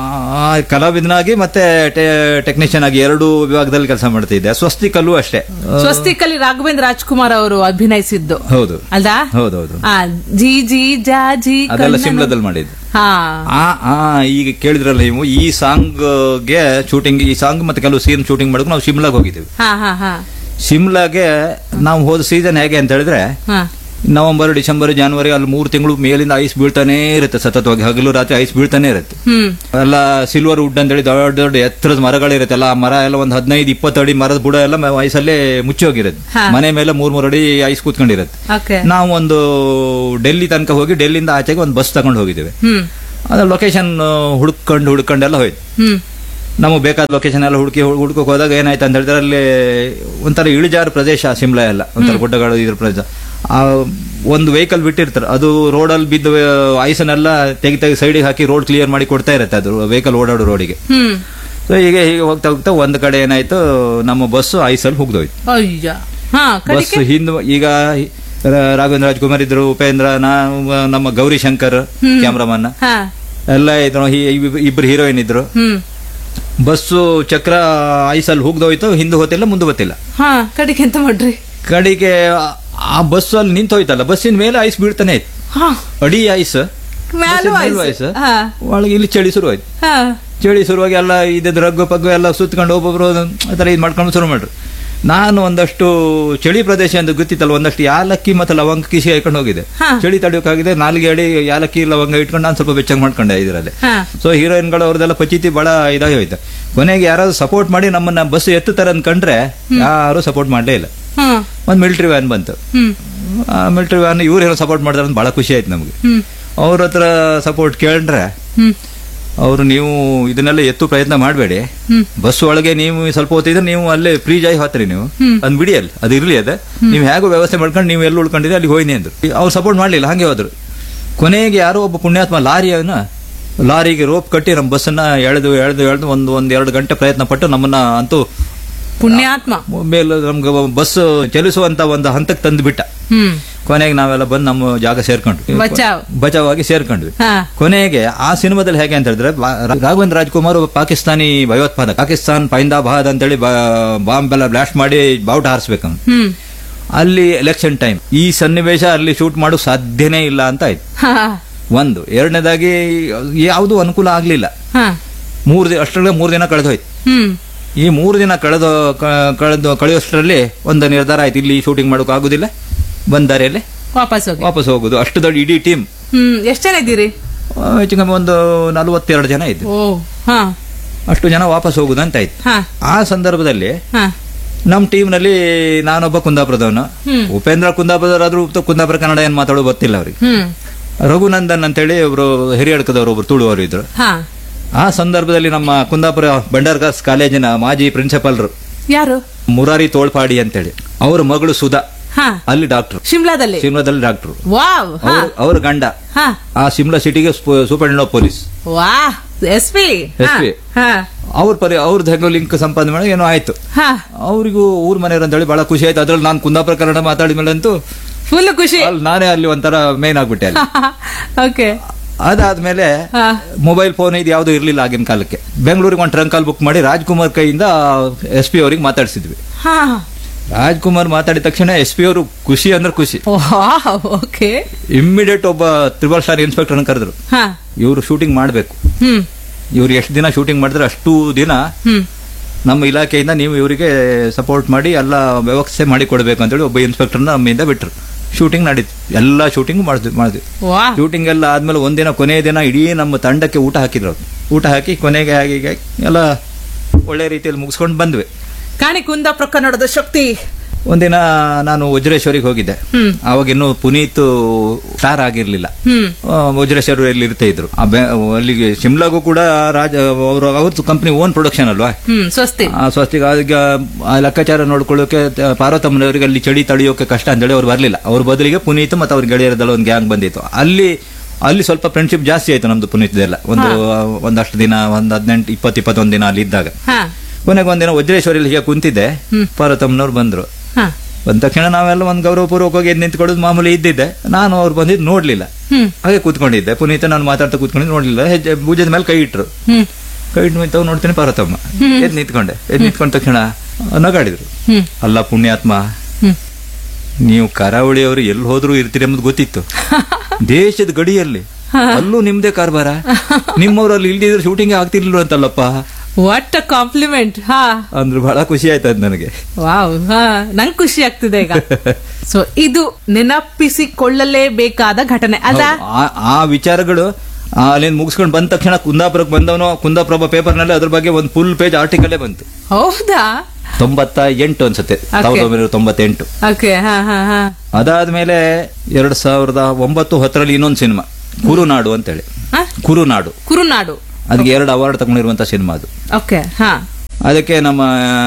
ಕಲಾವಿದನಾಗಿ ಮತ್ತೆ ಟೆಕ್ನಿಷಿಯನ್ ಆಗಿ ಎರಡು ವಿಭಾಗದಲ್ಲಿ ಕೆಲಸ ಮಾಡ್ತಿದ್ದೆ. ಸ್ವಸ್ತಿಕಲ್ಲೂ ಅಷ್ಟೇ.
ಸ್ವಸ್ತಿಕಲ್ಲಿ ರಾಘವೇಂದ್ರ ರಾಜ್ಕುಮಾರ್ ಅವರು ಅಭಿನಯಿಸಿದ್ದು
ಹೌದು
ಅಲ್ದಾ?
ಹೌದೌದು.
ಆ, ಜಿ ಜಿ ಜಾಜಿ
ಅದೆಲ್ಲ
ಕಣ್ಣನ-
ಶಿಮ್ಲಾದಲ್ಲಿ ಮಾಡಿದ್ದು.
ಹಾ,
ಆ ಆ ಈಗ ಕೇಳಿದ್ರಲ್ಲ ನೀವು, ಈ ಸಾಂಗ್ಗೆ ಶೂಟಿಂಗ್, ಈ ಸಾಂಗ್ ಮತ್ತೆ ಕೆಲವು ಸೀನ್ ಶೂಟಿಂಗ್ ಮಾಡಕ್ಕೆ ನಾವು ಶಿಮ್ಲಾಗ್ ಹೋಗಿದ್ದೀವಿ.
ಹಾ, ಹಾ, ಹಾ,
ಶಿಮ್ಲಾಗೆ ನಾವು ಹೋದ ಸೀಸನ್ ಹೇಗೆ ಅಂತ ಹೇಳಿದ್ರೆ,
ಹಾ.
ನವೆಂಬರ್, ಡಿಸೆಂಬರ್, ಜಾನ್ವರಿ ಅಲ್ಲಿ ಮೂರು ತಿಂಗಳು ಮೇಲಿಂದ ಐಸ್ ಬೀಳ್ತಾನೆ ಇರುತ್ತೆ ಸತತವಾಗಿ, ಹಗಲು ರಾತ್ರಿ ಐಸ್ ಬೀಳ್ತಾನೆ ಇರುತ್ತೆ.
ಹ್ಮ್,
ಎಲ್ಲ ಸಿಲ್ವರ್ ವುಡ್ ಅಂತೇಳಿ ದೊಡ್ಡ ದೊಡ್ಡ ಎತ್ತರದ ಮರಗಳಿರುತ್ತೆ. ಎಲ್ಲ ಆ ಮರ ಎಲ್ಲ ಒಂದು ಹದಿನೈದು ಇಪ್ಪತ್ತು ಅಡಿ ಮರದ ಬುಡ ಎಲ್ಲ ಐಸಲ್ಲೇ ಮುಚ್ಚಿ ಹೋಗಿರುತ್ತೆ.
ಹಾ.
ಮನೆ ಮೇಲೆ ಮೂರ್ ಮೂರು ಅಡಿ ಐಸ್ ಕೂತ್ಕೊಂಡಿರುತ್ತೆ.
ಓಕೆ.
ನಾವು ಒಂದು ಡೆಲ್ಲಿ ತನಕ ಹೋಗಿ ಡೆಲ್ಲಿಂದ ಆಚೆಗೆ ಒಂದು ಬಸ್ ತಗೊಂಡು ಹೋಗಿದ್ದೇವೆ.
ಹ್ಮ್,
ಅದ್ರ ಲೊಕೇಶನ್ ಹುಡ್ಕೊಂಡು ಹುಡ್ಕೊಂಡೆಲ್ಲ ಹೋಯ್ತು.
ಹ್ಮ್,
ನಮಗೆ ಬೇಕಾದ ಲೊಕೇಶನ್ ಎಲ್ಲ ಹುಡುಕಿ ಹುಡ್ಕೋಕ್ ಹೋದಾಗ ಏನಾಯ್ತು ಅಂತ ಹೇಳಿದ್ರೆ, ಅಲ್ಲಿ ಒಂಥರ ಇಳಿಜಾರು ಪ್ರದೇಶ ಶಿಮ್ಲಾ ಎಲ್ಲ, ಒಂಥರ ಗುಡ್ಡಗಳು ಇದ್ರ ಪ್ರದೇಶ. ಆ ಒಂದು ವೆಹಿಕಲ್ ಬಿಟ್ಟಿರ್ತಾರೆ, ಅದು ರೋಡಲ್ಲಿ ಬಿದ್ದು ಐಸನ್ನೆಲ್ಲ ತೆಗಿ ತೆಗಿ ಸೈಡಿಗೆ ಹಾಕಿ ರೋಡ್ ಕ್ಲಿಯರ್ ಮಾಡಿ ಕೊಡ್ತಾ ಇರುತ್ತೆ ಅದು ವೆಹಿಕಲ್ ಓಡಾಡೋ ರೋಡಿಗೆ.
ಹ್ಮ್.
ಸೊ ಹೀಗೆ ಹೀಗೆ ಹೋಗ್ತಾ ಹೋಗ್ತಾ ಒಂದ್ ಕಡೆ ಏನಾಯ್ತು, ನಮ್ಮ ಬಸ್ಸು ಐಸಲ್ಲಿ ಹುಗ್ದೋಯ್ತು.
ಅಯ್ಯ. ಹಾ,
ಬಸ್
ಕಡಿಕೆ.
ಹಿಂದ್ ಈಗ ರ- ರಾಘವೇಂದ್ರ ರಾಜ್ಕುಮಾರ್ ಇದ್ರು, ಉಪೇಂದ್ರ, ನಾವು, ನಮ್ಮ ಗೌರಿ ಶಂಕರ್ ಕ್ಯಾಮ್ರಾಮನ್
ಹಾ,
ಎಲ್ಲ ಇದ್ರು, ಹಿ- ಇಬ್- ಇಬ್ರು ಹೀರೋಯಿನ್ ಇದ್ರು.
ಹ್ಮ್,
ಬಸ್ಸು ಚಕ್ರ ಐಸಲ್ಲಿ ಹೋಗ್ದೋಯ್ತು, ಹಿಂದೆ ಹೋತಿಲ್ಲ ಮುಂದೆ ಗೊತ್ತಿಲ್ಲ.
ಹಾ, ಕಡಿಕೆ ಎಂತ ಮಾಡ್ರಿ?
ಕಡೆಗೆ ಆ ಬಸ್ ಅಲ್ಲಿ ನಿಂತು ಹೋಯ್ತಲ್ಲ, ಬಸ್ಸಿನ ಮೇಲೆ ಐಸ್ ಬೀಳ್ತಾನೆ ಇತ್ತು.
ಹಾ,
ಅಡಿ ಐಸ್,
ಮ್ಯಾಲೂ
ಮೇಲೂ
ಐಸ್.
ಐಸ್,
ಹಾ,
ಒಳಗೆ ಇಲ್ಲಿ ಚಳಿ ಶುರುವಾಯ್ತು.
ಹಾ,
ಚಳಿ ಶುರುವಾಗಿ ಎಲ್ಲ ಇದ್ದ ರಗ್ಗು ಪಗ್ಗು ಎಲ್ಲ ಸುತ್ಕೊಂಡು ಒಬ್ಬೊಬ್ರು ಆತರ ಇದು ಮಾಡ್ಕೊಂಡು ಶುರು ಮಾಡ್ರು. ನಾನು ಒಂದಷ್ಟು ಚಳಿ ಪ್ರದೇಶ ಅಂತ ಗೊತ್ತಿತ್ತಲ್ಲ, ಒಂದಷ್ಟು ಯಾಲಕ್ಕಿ ಮತ್ತೆ ಲವಂಗ ಕಿಸಿ ಹಾಕೊಂಡು ಹೋಗಿದೆ.
ಹಾ.
ಚಳಿ ತಡೆಯೋಕ್ಕಾಗಿದೆ, ನಾಲ್ಗೆ ಅಡಿ ಯಾಲಕ್ಕಿ ಲವಂಗ ಇಟ್ಕೊಂಡು ನಾನು ಸ್ವಲ್ಪ ಬೆಚ್ಚಗೆ ಮಾಡ್ಕೊಂಡೆ ಇದರಲ್ಲಿ.
ಹಾ.
ಸೊ ಹೀರೋಯಿನ್ಗಳು ಅವ್ರದೆಲ್ಲ ಪಚಿತಿ ಬಹಳ ಇದಾಗಿ ಹೋಯ್ತು. ಕೊನೆಗೆ ಯಾರಾದ್ರೂ ಸಪೋರ್ಟ್ ಮಾಡಿ ನಮ್ಮನ್ನ ಬಸ್ ಎತ್ತುತ್ತಾರೆ ಅನ್ಕೊಂಡ್ರೆ ಯಾರು ಸಪೋರ್ಟ್ ಮಾಡಲೇ ಇಲ್ಲ.
ಹ್ಮ್,
ಒಂದು ಮಿಲಿಟರಿ ವ್ಯಾನ್ ಬಂತು.
ಹ್ಮ್,
ಆ ಮಿಲಿಟರಿ ವ್ಯಾನ್ ಇವ್ರು ಏನೋ ಸಪೋರ್ಟ್ ಮಾಡ್ತಾರೆ ಅಂತ ಬಹಳ ಖುಷಿ ಆಯ್ತು ನಮ್ಗೆ.
ಹ್ಮ್,
ಅವ್ರ ಹತ್ರ ಸಪೋರ್ಟ್ ಕೇಳಿದ್ರೆ
ಹ್ಮ್,
ಅವರು, ನೀವು ಇದನ್ನೆಲ್ಲ ಎತ್ತು ಪ್ರಯತ್ನ ಮಾಡಬೇಡಿ,
ಹ್ಮ್.
ಬಸ್ ಒಳಗೆ ನೀವು ಸ್ವಲ್ಪ ಹೊತ್ತಿದ್ರೆ ನೀವು ಅಲ್ಲೇ ಫ್ರೀ ಜಾಯಿ ಹೋತ್ರಿ, ನೀವು ಅದ್ ಬಿಡಿ, ಅಲ್ಲಿ ಅದು ಇರ್ಲಿ, ಅದ ನೀವು ಹೇಗೋ ವ್ಯವಸ್ಥೆ ಮಾಡ್ಕೊಂಡು ನೀವು ಎಲ್ಲಿ ಉಳ್ಕೊಂಡಿದ್ರೆ ಅಲ್ಲಿ ಹೋಯ್ನಿ ಅಂದ್ರು. ಅವ್ರು ಸಪೋರ್ಟ್ ಮಾಡ್ಲಿಲ್ಲ, ಹಂಗೆ ಹೋದ್ರು. ಕೊನೆಗೆ ಯಾರೋ ಒಬ್ಬ ಪುಣ್ಯಾತ್ಮ ಲಾರಿಯನ್ನ ಲಾರಿಗೆ ರೋಪ್ ಕಟ್ಟಿ ನಮ್ಮ ಬಸ್ಸನ್ನ ಎಳೆದು ಎಳೆದು ಎಳೆದು ಒಂದು ಒಂದ್ ಎರಡು ಗಂಟೆ ಪ್ರಯತ್ನ ಪಟ್ಟು ನಮ್ಮನ್ನ ಅಂತೂ
ಪುಣ್ಯಾತ್ಮ
ಮೇಲೆ ನಮ್ಗೆ ಬಸ್ ಚಲಿಸುವಂತ ಒಂದು ಹಂತಕ್ಕೆ ತಂದು ಬಿಟ್ಟ.
ಹ್ಮ್,
ಕೊನೆಗೆ ನಾವೆಲ್ಲ ಬಂದು ನಮ್ಮ ಜಾಗ ಸೇರ್ಕೊಂಡ್ವಿ,
ಬಚಾವ್.
ಬಚಾವಾಗಿ ಸೇರ್ಕೊಂಡ್ವಿ.
ಹಾ.
ಕೊನೆಗೆ ಆ ಸಿನಿಮಾದಲ್ಲಿ ಹೇಗೆ ಅಂತ ಹೇಳಿದ್ರೆ, ಬಾ- ರಾಘವೇಂದ್ರ ರಾಜ್ಕುಮಾರ್ ಒಬ್ಬ ಪಾಕಿಸ್ತಾನಿ ಭಯೋತ್ಪಾದಕ, ಪಾಕಿಸ್ತಾನ್ ಪೈಂದಾಬಾದ್ ಅಂತೇಳಿ ಬಾಂಬ್ ಎಲ್ಲ ಬ್ಲಾಸ್ಟ್ ಮಾಡಿ ಬಾವುಟ ಹಾರಿಸ್ಬೇಕು.
ಹ್ಮ್,
ಅಲ್ಲಿ ಎಲೆಕ್ಷನ್ ಟೈಮ್, ಈ ಸನ್ನಿವೇಶ ಅಲ್ಲಿ ಶೂಟ್ ಮಾಡೋಕ್ ಸಾಧ್ಯನೇ ಇಲ್ಲ ಅಂತ ಆಯ್ತು.
ಹಾ,
ಒಂದು ಎರಡನೇದಾಗಿ ಯಾವುದು ಅನುಕೂಲ ಆಗ್ಲಿಲ್ಲ.
ಹಾ,
ಮೂರ್ ದಿನ ಅಷ್ಟರಲ್ಲೇ ಮೂರ್ ದಿನ ಕಳೆದೋಯ್ತು.
ಹ್ಮ್,
ಈ ಮೂರು ದಿನ ಕಳೆದು ಕ- ಕಳೆದು ಕಳೆಯೋಷ್ಟರಲ್ಲಿ ಒಂದು ನಿರ್ಧಾರ ಆಯ್ತು, ಇಲ್ಲಿ ಶೂಟಿಂಗ್ ಮಾಡೋಕೆ ಆಗುದಿಲ್ಲ, ಬಂದ ದಾರಿಯಲ್ಲಿ
ವಾಪಸ್ ಹೋಗಿ.
ವಾಪಸ್ ಹೋಗುದು. ಅಷ್ಟು ದೊಡ್ಡ ಇಡೀ ಟೀಮ್,
ಹ್ಮ್, ಎಷ್ಟ್ ಜನ ಇದ್ದೀರಿ?
ಹೆಚ್ಚು ಕಮ್ಮಿ ಒಂದು ನಲವತ್ತೆರಡು ಜನ ಇದ್ದು,
ಓ, ಹಾ,
ಅಷ್ಟು ಜನ ವಾಪಸ್ ಹೋಗುದು ಅಂತ ಆಯ್ತು.
ಹಾ,
ಆ ಸಂದರ್ಭದಲ್ಲಿ
ಹಾ,
ನಮ್ ಟೀಮ್ ನಲ್ಲಿ ನಾನೊಬ್ಬ ಕುಂದಾಪುರದವನು,
ಹ್ಮ್.
ಉಪೇಂದ್ರ ಕುಂದಾಪುರದವರಾದ್ರೂ ಕುಂದಾಪುರ ಕನ್ನಡ ಏನ್ ಮಾತಾಡೋ ಗೊತ್ತಿಲ್ಲ ಅವ್ರಿಗೆ.
ಹ್ಮ್,
ರಘುನಂದನ್ ಅಂತೇಳಿ ಒಬ್ರು ಹಿರಿಯಡ್ಕದವರು ಒಬ್ರು ತುಳುವರು ಇದ್ರು.
ಹಾ.
ಆ ಸಂದರ್ಭದಲ್ಲಿ ನಮ್ಮ ಕುಂದಾಪುರ ಬಂಡಾರ್ಗಾಸ್ ಕಾಲೇಜಿನ ಮಾಜಿ ಪ್ರಿನ್ಸಿಪಲ್ರು
ಯಾರು?
ಮುರಾರಿ ತೋಳ್ಪಾಡಿ ಅಂತೇಳಿ, ಅವ್ರ ಮಗಳು ಸುಧಾ
ಹಾ,
ಅಲ್ಲಿ ಡಾಕ್ಟರ್,
ಶಿಮ್ಲಾದಲ್ಲಿ.
ಶಿಮ್ಲಾದಲ್ಲಿ ಡಾಕ್ಟರ್.
ವಾವ್. ಹಾ,
ಅವ್ರ ಗಂಡ
ಹಾ,
ಆ ಶಿಮ್ಲಾ ಸಿಟಿಗೆ ಸೂಪರಿಂಟೆಂಡೆಂಟ್ ಆಫ್ ಪೊಲೀಸ್,
ವಾಹ್, ಎಸ್ ಪಿ.
S P. ಅವ್ರ ಪರಿ ಅವ್ರದ್ದು ಹೆಂಗೋ ಲಿಂಕ್ ಸಂಪಾದನೆ ಮಾಡಿ ಏನೋ ಆಯ್ತು.
ಹಾ
ಅವ್ರಿಗೂ ಊರ್ ಮನೆಯವ್ರು ಅಂತ ಹೇಳಿ ಬಹಳ ಖುಷಿ ಆಯ್ತು. ಅದ್ರಲ್ಲಿ ನಾನು ಕುಂದಾಪುರ ಕನ್ನಡ ಮಾತಾಡಿದ್ಮೇಲೆ ಅಂತೂ
ಫುಲ್ ಖುಷಿ.
ಅಲ್ಲಿ ನಾನೇ ಅಲ್ಲಿ ಒಂಥರ ಮೇನ್ ಆಗ್ಬಿಟ್ಟೆ ಅಲ್ಲಿ.
ಓಕೆ.
ಅದಾದ್ಮೇಲೆ ಮೊಬೈಲ್ ಫೋನ್ ಇದು ಯಾವ್ದು ಇರ್ಲಿಲ್ಲ ಆಗಿನ ಕಾಲಕ್ಕೆ. ಬೆಂಗಳೂರಿಗೆ ಒಂದು ಟ್ರಂಕ್ ಕಾಲ್ ಬುಕ್ ಮಾಡಿ ರಾಜ್ಕುಮಾರ್ ಕೈಯಿಂದ ಎಸ್ ಪಿ ಅವ್ರಿಗೆ ಮಾತಾಡಿಸಿದ್ವಿ. ರಾಜ್ಕುಮಾರ್ ಮಾತಾಡಿದ ತಕ್ಷಣ ಎಸ್ ಪಿ ಅವರು ಖುಷಿ ಅಂದ್ರೆ ಖುಷಿ.
ಓಕೆ.
ಇಮ್ಮಿಡಿಯೇಟ್ ಒಬ್ಬ ತ್ರಿಬಲ್ ಸ್ಟಾರ್ ಇನ್ಸ್ಪೆಕ್ಟರ್ ಕರೆದ್ರು. ಇವ್ರು ಶೂಟಿಂಗ್ ಮಾಡ್ಬೇಕು, ಇವ್ರು ಎಷ್ಟು ದಿನ ಶೂಟಿಂಗ್ ಮಾಡಿದ್ರೆ ಅಷ್ಟು ದಿನ ನಮ್ಮ ಇಲಾಖೆಯಿಂದ ನೀವು ಇವರಿಗೆ ಸಪೋರ್ಟ್ ಮಾಡಿ ಎಲ್ಲ ವ್ಯವಸ್ಥೆ ಮಾಡಿ ಕೊಡ್ಬೇಕು ಅಂತೇಳಿ ಒಬ್ಬ ಇನ್ಸ್ಪೆಕ್ಟರ್ ನಮ್ಮಿಂದ ಬಿಟ್ರು. ಶೂಟಿಂಗ್ ನಡೀತು, ಎಲ್ಲಾ ಶೂಟಿಂಗ್ ಮಾಡಿದ್ವಿ ಮಾಡಿದ್ವಿ ಶೂಟಿಂಗ್ ಎಲ್ಲ ಆದ್ಮೇಲೆ ಒಂದಿನ ಕೊನೆಯ ದಿನ ಇಡೀ ನಮ್ಮ ತಂಡಕ್ಕೆ ಊಟ ಹಾಕಿದ್ರು. ಊಟ ಹಾಕಿ ಕೊನೆಗೆ ಹಾಗೆ ಎಲ್ಲ ಒಳ್ಳೆ ರೀತಿಯಲ್ಲಿ ಮುಗಿಸ್ಕೊಂಡು ಬಂದ್ವಿ.
ಕಾಣಿ ಕುಂದಾಪುರ ಕನ್ನಡದ ಶಕ್ತಿ.
ಒಂದಿನ ನಾನು ವಜ್ರೇಶ್ವರಿಗೆ ಹೋಗಿದ್ದೆ. ಅವಾಗ ಇನ್ನು ಪುನೀತ್ ಸ್ಟಾರ್ ಆಗಿರ್ಲಿಲ್ಲ. ವಜ್ರೇಶ್ವರಲ್ಲಿ ಇರ್ತಾ ಇದ್ರು. ಅಲ್ಲಿಗೆ ಶಿಮ್ಲಾಗೂ ಕೂಡ ರಾಜ ಅವರು ಅವ್ರದ್ದು ಕಂಪನಿ ಓನ್ ಪ್ರೊಡಕ್ಷನ್ ಅಲ್ವಾ,
ಸ್ವಸ್ತಿ
ಸ್ವಸ್ತಿಗ ಅದಕ್ಕೆ ಲೆಕ್ಕಾಚಾರ ನೋಡ್ಕೊಳ್ಳೋಕೆ ಪಾರ್ವತಮ್ಮನವರಿಗೆ ಅಲ್ಲಿ ಚಳಿ ತಡೆಯೋಕೆ ಕಷ್ಟ ಅಂತೇಳಿ ಅವ್ರು ಬರ್ಲಿಲ್ಲ. ಅವ್ರ ಬದಲಿಗೆ ಪುನೀತ್ ಮತ್ತೆ ಅವ್ರ ಗೆಳೆಯರದಲ್ಲ ಒಂದು ಗ್ಯಾಂಗ್ ಬಂದಿತ್ತು. ಅಲ್ಲಿ ಅಲ್ಲಿ ಸ್ವಲ್ಪ ಫ್ರೆಂಡ್ಶಿಪ್ ಜಾಸ್ತಿ ಆಯ್ತು ನಮ್ದು ಪುನೀತ್ದೆಲ್ಲ. ಒಂದು ಒಂದಷ್ಟು ದಿನ ಒಂದ್ ಹದಿನೆಂಟು ಇಪ್ಪತ್ತು ಇಪ್ಪತ್ತೊಂದು ದಿನ ಅಲ್ಲಿ ಇದ್ದಾಗ ಕೊನೆಗೆ ಒಂದಿನ ವಜ್ರೇಶ್ವರಿಯಲ್ಲಿ ಹೀಗೆ ಕುಂತಿದ್ದೆ, ಪಾರ್ವತಮ್ಮನವ್ರು ಬಂದ್ರು. ಬಂದ ತಕ್ಷಣ ನಾವೆಲ್ಲ ಒಂದ್ ಗೌರವಪೂರ್ವಕವಾಗಿ ಎದ್ದು ನಿಂತ್ಕೊಳ್ಳೋದು ಮಾಮೂಲಿ ಇದ್ದಿದ್ದೆ. ನಾನು ಅವ್ರು ಬಂದಿದ್ದು ನೋಡ್ಲಿಲ್ಲ, ಹಾಗೆ ಕೂತ್ಕೊಂಡಿದ್ದೆ. ಪುನೀತ ನಾನು ಮಾತಾಡ್ತಾ ಕೂತ್ಕೊಂಡಿದ್ದು ನೋಡ್ಲಿಲ್ಲ. ಹೆಜ್ಜೆ ಭುಜದ ಮೇಲೆ ಕೈ ಇಟ್ರು. ಕೈ ಇಟ್ಟು ನಿಂತವ್ ನೋಡ್ತೀನಿ ಪಾರ್ವತಮ್ಮ. ಎದ್ ನಿಂತ್ಕೊಂಡೆ. ಎದ್ ನಿಂತ್ಕೊಂಡ ತಕ್ಷಣ ನಗಾಡಿದ್ರು. ಅಲ್ಲ ಪುಣ್ಯಾತ್ಮ, ನೀವು ಕರಾವಳಿಯವರು ಎಲ್ಲಿ ಹೋದ್ರು ಇರ್ತೀರಿ ಎಂಬುದು ಗೊತ್ತಿತ್ತು. ದೇಶದ ಗಡಿಯಲ್ಲಿ ಅಲ್ಲೂ ನಿಮ್ದೇ ಕಾರ್ಬಾರ, ನಿಮ್ಮವ್ರಲ್ಲಿ ಇಲ್ದಿದ್ರೆ ಶೂಟಿಂಗ್ ಆಗ್ತಿರ್ಲಿಲ್ಲ ಅಂತಲ್ಲಪ್ಪ.
What a compliment. ಹಾ
ಅಂದ್ರೆ ಬಹಳ ಖುಷಿ ಆಯ್ತದ ನನಗೆ.
ವಾವ್, ಹಾ ನಂಗೆ ಖುಷಿ ಆಗ್ತಿದೆ ಈಗ. ಸೊ ಇದು ನೆನಪಿಸಿಕೊಳ್ಳಲೇಬೇಕಾದ ಘಟನೆ ಅಲ್ಲ.
ಆ ವಿಚಾರಗಳು ಅಲ್ಲಿಂದ ಮುಗಿಸ್ಕೊಂಡು ಬಂದ ತಕ್ಷಣ ಕುಂದಾಪುರಕ್ಕೆ ಬಂದವನು ಕುಂದಾಪ್ರಭ ಪೇಪರ್ ನಲ್ಲಿ ಅದ್ರ ಬಗ್ಗೆ ಒಂದು ಫುಲ್ ಪೇಜ್ ಆರ್ಟಿಕಲ್ ಬಂತು.
ಹೌದಾ?
ತೊಂಬತ್ತ ಎಂಟು ಅನ್ಸುತ್ತೆ, ಸಾವಿರದ ಒಂಬೈನೂರ ತೊಂಬತ್ತೆಂಟು. ಅದಾದ್ಮೇಲೆ ಎರಡ್ ಸಾವಿರದ ಒಂಬತ್ತು ಹತ್ತರಲ್ಲಿ ಇನ್ನೊಂದು ಸಿನಿಮಾ ಕುರುನಾಡು ಅಂತೇಳಿ. ಕುರುನಾಡು
ಕುರುನಾಡು
ಅದಕ್ಕೆ ಎರಡು ಅವಾರ್ಡ್ ತಗೊಂಡಿರುವಂತ ಸಿನಿಮಾ ಅದು.
ಓಕೆ.
ಅದಕ್ಕೆ ನಮ್ಮ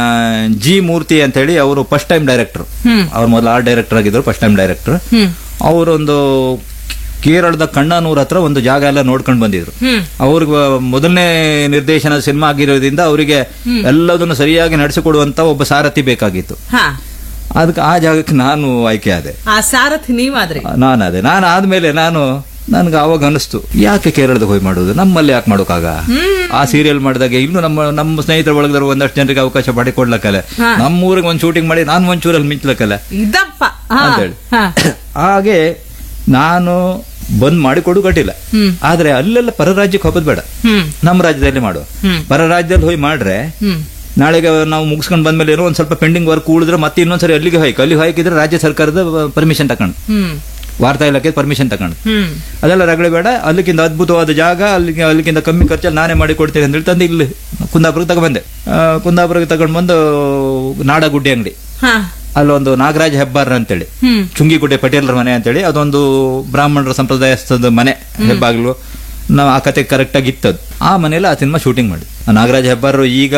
ಜಿ ಮೂರ್ತಿ ಅಂತ ಹೇಳಿ ಅವರು ಫಸ್ಟ್ ಟೈಮ್ ಡೈರೆಕ್ಟರ್. ಅವ್ರು ಮೊದಲು ಆರ್ಟ್ ಡೈರೆಕ್ಟರ್ ಆಗಿದ್ರು, ಫಸ್ಟ್ ಟೈಮ್ ಡೈರೆಕ್ಟರ್. ಅವರೊಂದು ಕೇರಳದ ಕಣ್ಣನೂರ್ ಹತ್ರ ಒಂದು ಜಾಗ ಎಲ್ಲ ನೋಡ್ಕೊಂಡು ಬಂದಿದ್ರು. ಅವ್ರಿಗೆ ಮೊದಲನೇ ನಿರ್ದೇಶನ ಸಿನಿಮಾ ಆಗಿರೋದ್ರಿಂದ ಅವರಿಗೆ ಎಲ್ಲದನ್ನು ಸರಿಯಾಗಿ ನಡೆಸಿಕೊಡುವಂತ ಒಬ್ಬ ಸಾರಥಿ ಬೇಕಾಗಿತ್ತು. ಅದಕ್ಕೆ ಆ ಜಾಗಕ್ಕೆ ನಾನು ಆಯ್ಕೆ ಆದೆ.
ಆ ಸಾರಥಿ ನೀವಾದ್ರೆ?
ನಾನು ಅದೇ. ನಾನು ಆದ್ಮೇಲೆ ನಾನು ನನ್ಗೆ ಅವಾಗ ಅನಿಸ್ತು, ಯಾಕೆ ಕೇರಳದ ಹೋಗಿ ಮಾಡೋದು, ನಮ್ಮಲ್ಲಿ ಯಾಕೆ ಮಾಡೋಕಾಗ? ಆ ಸೀರಿಯಲ್ ಮಾಡಿದಾಗ ಇನ್ನು ನಮ್ಮ ನಮ್ಮ ಸ್ನೇಹಿತರ ಒಳಗದವರು ಒಂದಷ್ಟು ಜನರಿಗೆ ಅವಕಾಶ ಮಾಡಿಕೊಡ್ಲಕ್ಕಲ್ಲ, ನಮ್ಮ ಊರಿಗೆ ಒಂದು ಶೂಟಿಂಗ್ ಮಾಡಿ ನಾನು ಒಂಚೂರಲ್ಲಿ ಮಿಂಚ್ಲಕ್ಕಲ್ಲ ಅಂತೇಳಿ. ಹಾಗೆ ನಾನು ಬಂದ್ ಮಾಡಿ ಕೊಡು ಕಟ್ಟಿಲ್ಲ. ಆದ್ರೆ ಅಲ್ಲೆಲ್ಲ ಪರ ರಾಜ್ಯಕ್ಕೆ ಹೋಗೋದು ಬೇಡ, ನಮ್ಮ ರಾಜ್ಯದಲ್ಲಿ ಮಾಡುವ. ಪರ ರಾಜ್ಯದಲ್ಲಿ ಹೋಗಿ ಮಾಡ್ರೆ ನಾಳೆಗೆ ನಾವು ಮುಗಿಸ್ಕೊಂಡು ಬಂದ್ಮೇಲೆ ಏನೋ ಒಂದ್ ಸ್ವಲ್ಪ ಪೆಂಡಿಂಗ್ ವರ್ಕ್ ಉಳಿದ್ರೆ ಮತ್ತೆ ಇನ್ನೊಂದ್ಸರಿ ಅಲ್ಲಿಗೆ ಹೋಯ್ಕೆ ಅಲ್ಲಿ ಹೋಯ್ಕಿದ್ರೆ ರಾಜ್ಯ ಸರ್ಕಾರದ ಪರ್ಮಿಷನ್ ತಕೊಂಡು, ವಾರ್ತಾ ಇಲಾಖೆ ಪರ್ಮಿಷನ್ ತಕೊಂಡು, ಅದೆಲ್ಲ ರಗಳೆ ಬೇಡ. ಅಲ್ಲಿಗಿಂತ ಅದ್ಭುತವಾದ ಜಾಗ, ಅಲ್ಲಿಗೆ ಅಲ್ಲಿಗಿಂತ ಕಮ್ಮಿ ಖರ್ಚಲ್ಲಿ ನಾನೇ ಮಾಡಿ ಕೊಡ್ತೇನೆ ಅಂತ ಹೇಳಿ ತಂದು ಇಲ್ಲಿ ಕುಂದಾಪುರಕ್ಕೆ ತಗೊಂಡ್ಬಂದೆ. ಕುಂದಾಪುರಕ್ಕೆ ತಗೊಂಡು ಬಂದು ನಾಡಗುಡ್ಡೆ ಅಂಗಡಿ, ಅಲ್ಲೊಂದು ನಾಗರಾಜ್ ಹೆಬ್ಬಾರ್ ಅಂತೇಳಿ, ಚುಂಗಿಗುಡ್ಡೆ ಪಟೇಲರ ಮನೆ ಅಂತೇಳಿ, ಅದೊಂದು ಬ್ರಾಹ್ಮಣರ ಸಂಪ್ರದಾಯದ ಮನೆ, ಹೆಬ್ಬಾಗ್ಲು. ನಾವು ಆ ಕತೆ ಕರೆಕ್ಟ್ ಆಗಿ ಇತ್ತದು. ಆ ಮನೇಲಿ ಆ ಸಿನಿಮಾ ಶೂಟಿಂಗ್ ಮಾಡಿ. ನಾಗರಾಜ್ ಹೆಬ್ಬಾರ್ ಈಗ